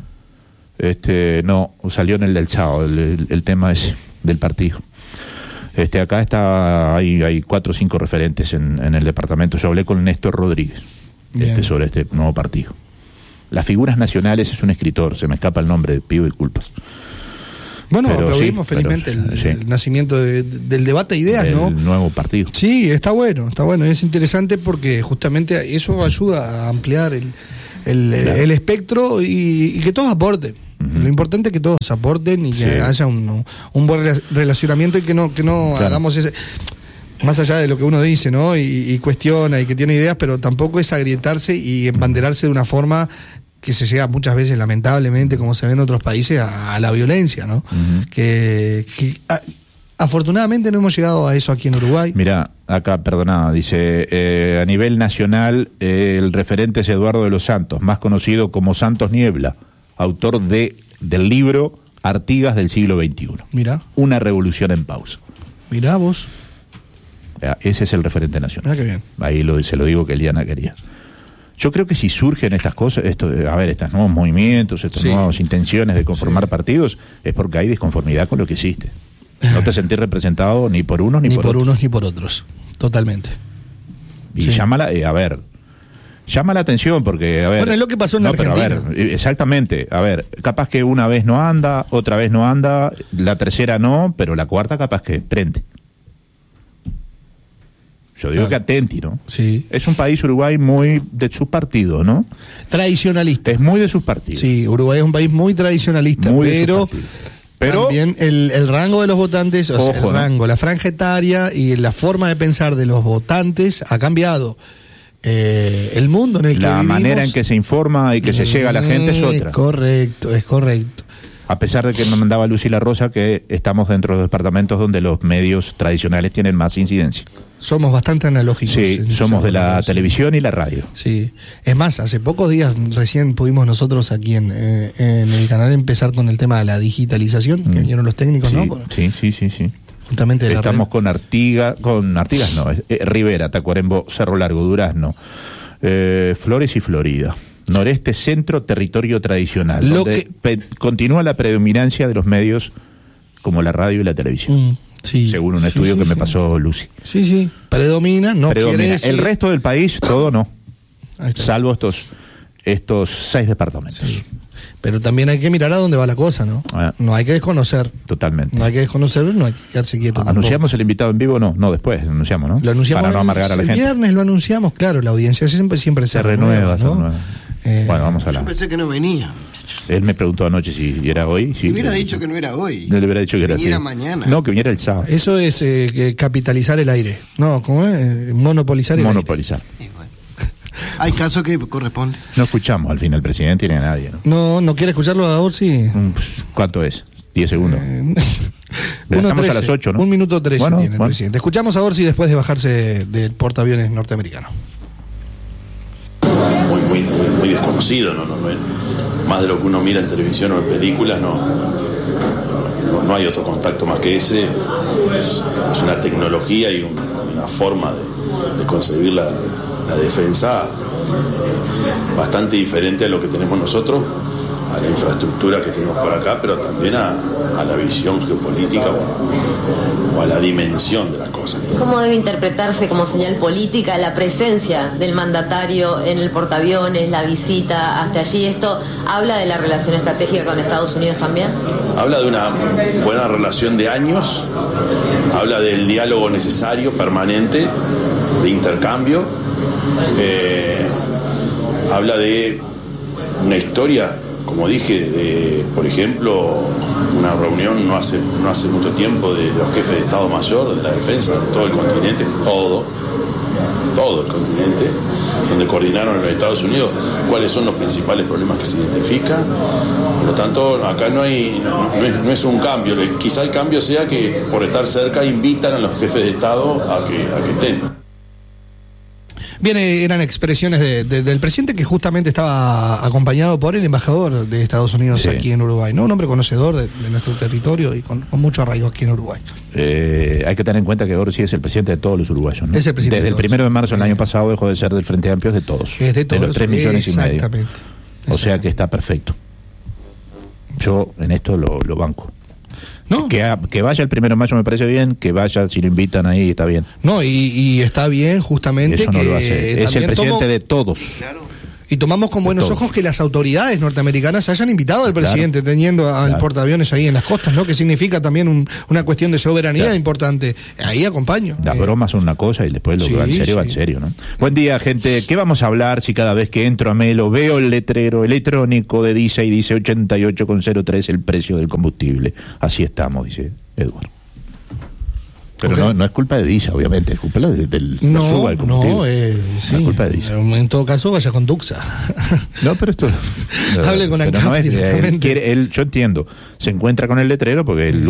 Este, no, salió en el del sábado, el, el, el tema ese del partido. Este, acá está, hay, hay cuatro o cinco referentes en, en el departamento. Yo hablé con Néstor Rodríguez este, sobre este nuevo partido. Las figuras nacionales es un escritor, se me escapa el nombre, pido disculpas. Bueno, Pero aplaudimos sí, felizmente pero, el, sí. el nacimiento de- del debate de ideas, El ¿no? nuevo partido. Sí, está bueno, está bueno. Es interesante porque justamente eso ayuda a ampliar el, el, Claro. el espectro y, y que todos aporten. Ujú. Lo importante es que todos aporten y que Sí. haya un, un buen rela- relacionamiento y que no, que no Claro. hagamos ese... Más allá de lo que uno dice, ¿no? Y, y cuestiona y que tiene ideas, pero tampoco es agrietarse y embanderarse de una forma que se llega muchas veces, lamentablemente, como se ve en otros países, a, a la violencia, ¿no? Ujú. Que, que a- afortunadamente no hemos llegado a eso aquí en Uruguay. Mira, acá, perdonada, dice, eh, a nivel nacional, eh, el referente es Eduardo de los Santos, más conocido como Santos Niebla, autor de del libro Artigas del siglo veintiuno. Mirá, Una revolución en pausa. mirá vos. Ya, ese es el referente nacional. Mirá qué bien. Ahí lo, se lo digo que Eliana quería. Yo creo que si surgen estas cosas, esto, a ver, estos nuevos movimientos, estas Sí. nuevas intenciones de conformar Sí. partidos, es porque hay disconformidad con lo que existe. No te sentís representado ni por unos ni, Ni por, por otros. unos ni por otros. Totalmente. Y Sí. llama la, eh, a ver, llama la atención porque, a ver... Bueno, es lo que pasó en la no, pero a ver, Argentina. eh, exactamente, a ver, capaz que una vez no anda, otra vez no anda, la tercera no, pero la cuarta capaz que prende. Yo digo Claro. que atenti, ¿no? Sí. Es un país, Uruguay, muy de sus partidos, ¿no? Tradicionalista. Es muy de sus partidos. Sí, Uruguay es un país muy tradicionalista, Muy de sus pero, partidos. Pero- también el, el rango de los votantes, o sea, Ojo, el ¿no? rango, la franja etaria y la forma de pensar de los votantes ha cambiado. Eh, el mundo en el que La vivimos, manera en que se informa y que se llega a la gente es otra. Es correcto, es correcto. A pesar de que me mandaba Lucy La Rosa que estamos dentro de los departamentos donde los medios tradicionales tienen más incidencia. Somos bastante analógicos. Sí, en somos de la cierto modo, sí. televisión y la radio. Sí, es más, hace pocos días recién pudimos nosotros aquí en, eh, en el canal empezar con el tema de la digitalización, que Mm. vinieron los técnicos, Sí, ¿no? Por- sí, sí, sí, sí. Justamente de la Estamos red. con Artigas, con Artigas no, es- eh, Rivera, Tacuarembó, Cerro Largo, Durazno, eh, Flores y Florida. Noreste, centro, territorio tradicional. Lo donde que- pe- continúa la predominancia de los medios como la radio y la televisión. Mm, sí, según un sí, estudio sí, que me sí. pasó Lucy. Sí, sí, predomina, no Predomina. quiere decir... El resto del país, todo no. Ahí está. Salvo estos, estos seis departamentos. Sí. Pero también hay que mirar a dónde va la cosa, ¿no? Ah. No hay que desconocer. Totalmente. No hay que desconocer, no hay que quedarse quieto. tampoco. ¿Anunciamos el invitado en vivo? No, no, después anunciamos, ¿no? Lo anunciamos Para no el- amargar a la el gente. viernes, lo anunciamos, claro, la audiencia siempre, siempre se, Se renueva, se ¿no? renueva. Eh, Bueno, vamos a Yo hablar. pensé que no venía. Él me preguntó anoche si era hoy. Si Si hubiera dicho que no era hoy. No le hubiera dicho que era viniera así. mañana. No, que viniera el sábado. Eso es eh, que capitalizar el aire. No, ¿cómo es? Eh, Monopolizar el Monopolizar. Y bueno. Hay casos que corresponde. No escuchamos al fin al presidente ni a nadie, ¿no? aire. No, ¿no quiere escucharlo a Orsi? Mm, pues, ¿Cuánto es? Diez segundos. Eh, Pero uno estamos a trece, las ocho, ¿no? Un minuto trece Bueno, tiene el bueno. presidente. Escuchamos a Orsi después de bajarse del portaaviones norteamericano. muy, muy, muy, muy desconocido, ¿no? No, no es- más de lo que uno mira en televisión o en películas, no, no, no hay otro contacto más que ese. Es, es una tecnología y un- una forma de, de concebir la, la defensa eh, bastante diferente a lo que tenemos nosotros, a la infraestructura que tenemos por acá, pero también a, a la visión geopolítica o, o a la dimensión de la cosa. ¿Cómo debe interpretarse como señal política la presencia del mandatario en el portaaviones, la visita hasta allí? ¿Esto habla de la relación estratégica con Estados Unidos también? Habla de una buena relación de años, habla del diálogo necesario, permanente, de intercambio, Eh, habla de una historia, como dije, de, por ejemplo, una reunión no hace, no hace mucho tiempo de los jefes de Estado Mayor, de la defensa de todo el continente, todo, todo el continente, donde coordinaron en los Estados Unidos cuáles son los principales problemas que se identifican. Por lo tanto, acá no hay no, no, es, no es un cambio. Quizá el cambio sea que por estar cerca invitan a los jefes de Estado a que, a que estén. Bien, eran expresiones de, de, del presidente, que justamente estaba acompañado por el embajador de Estados Unidos, sí, aquí en Uruguay, ¿no? Un hombre conocedor de, de nuestro territorio y con, con mucho arraigo aquí en Uruguay. Eh, hay que tener en cuenta que Orsi es el presidente de todos los uruguayos, ¿no? Es el presidente Desde de el todos. primero de marzo del año pasado dejó de ser del Frente Amplio, de todos. Es de todos. De los tres millones y medio. Exactamente. O sea que está perfecto. Yo en esto lo, lo banco. No. Que, que vaya el primero de mayo me parece bien, que vaya si lo invitan ahí está bien. No, y, y está bien justamente eso no que lo hace. Es el presidente tomo, de todos. Claro. Y tomamos con buenos ojos que las autoridades norteamericanas hayan invitado al presidente, claro, teniendo al claro. portaaviones ahí en las costas, ¿no? Que significa también un, una cuestión de soberanía, claro, importante. Ahí acompaño. Las eh. bromas son una cosa y después lo sí, que va en serio, sí. va en serio, ¿no? Buen día, gente. ¿Qué vamos a hablar si cada vez que entro a Melo veo el letrero electrónico de DISA y dice ochenta y ocho coma cero tres el precio del combustible? Así estamos, dice Eduardo. Pero okay. no, no es culpa de DISA, obviamente, es culpa de, del no, la suba del combustible. No, eh, sí. No es culpa de DISA. En todo caso, vaya con Duxa. No, pero esto... Hable con ANCAP no es, directamente. Él quiere, él, yo entiendo, se encuentra con el letrero porque él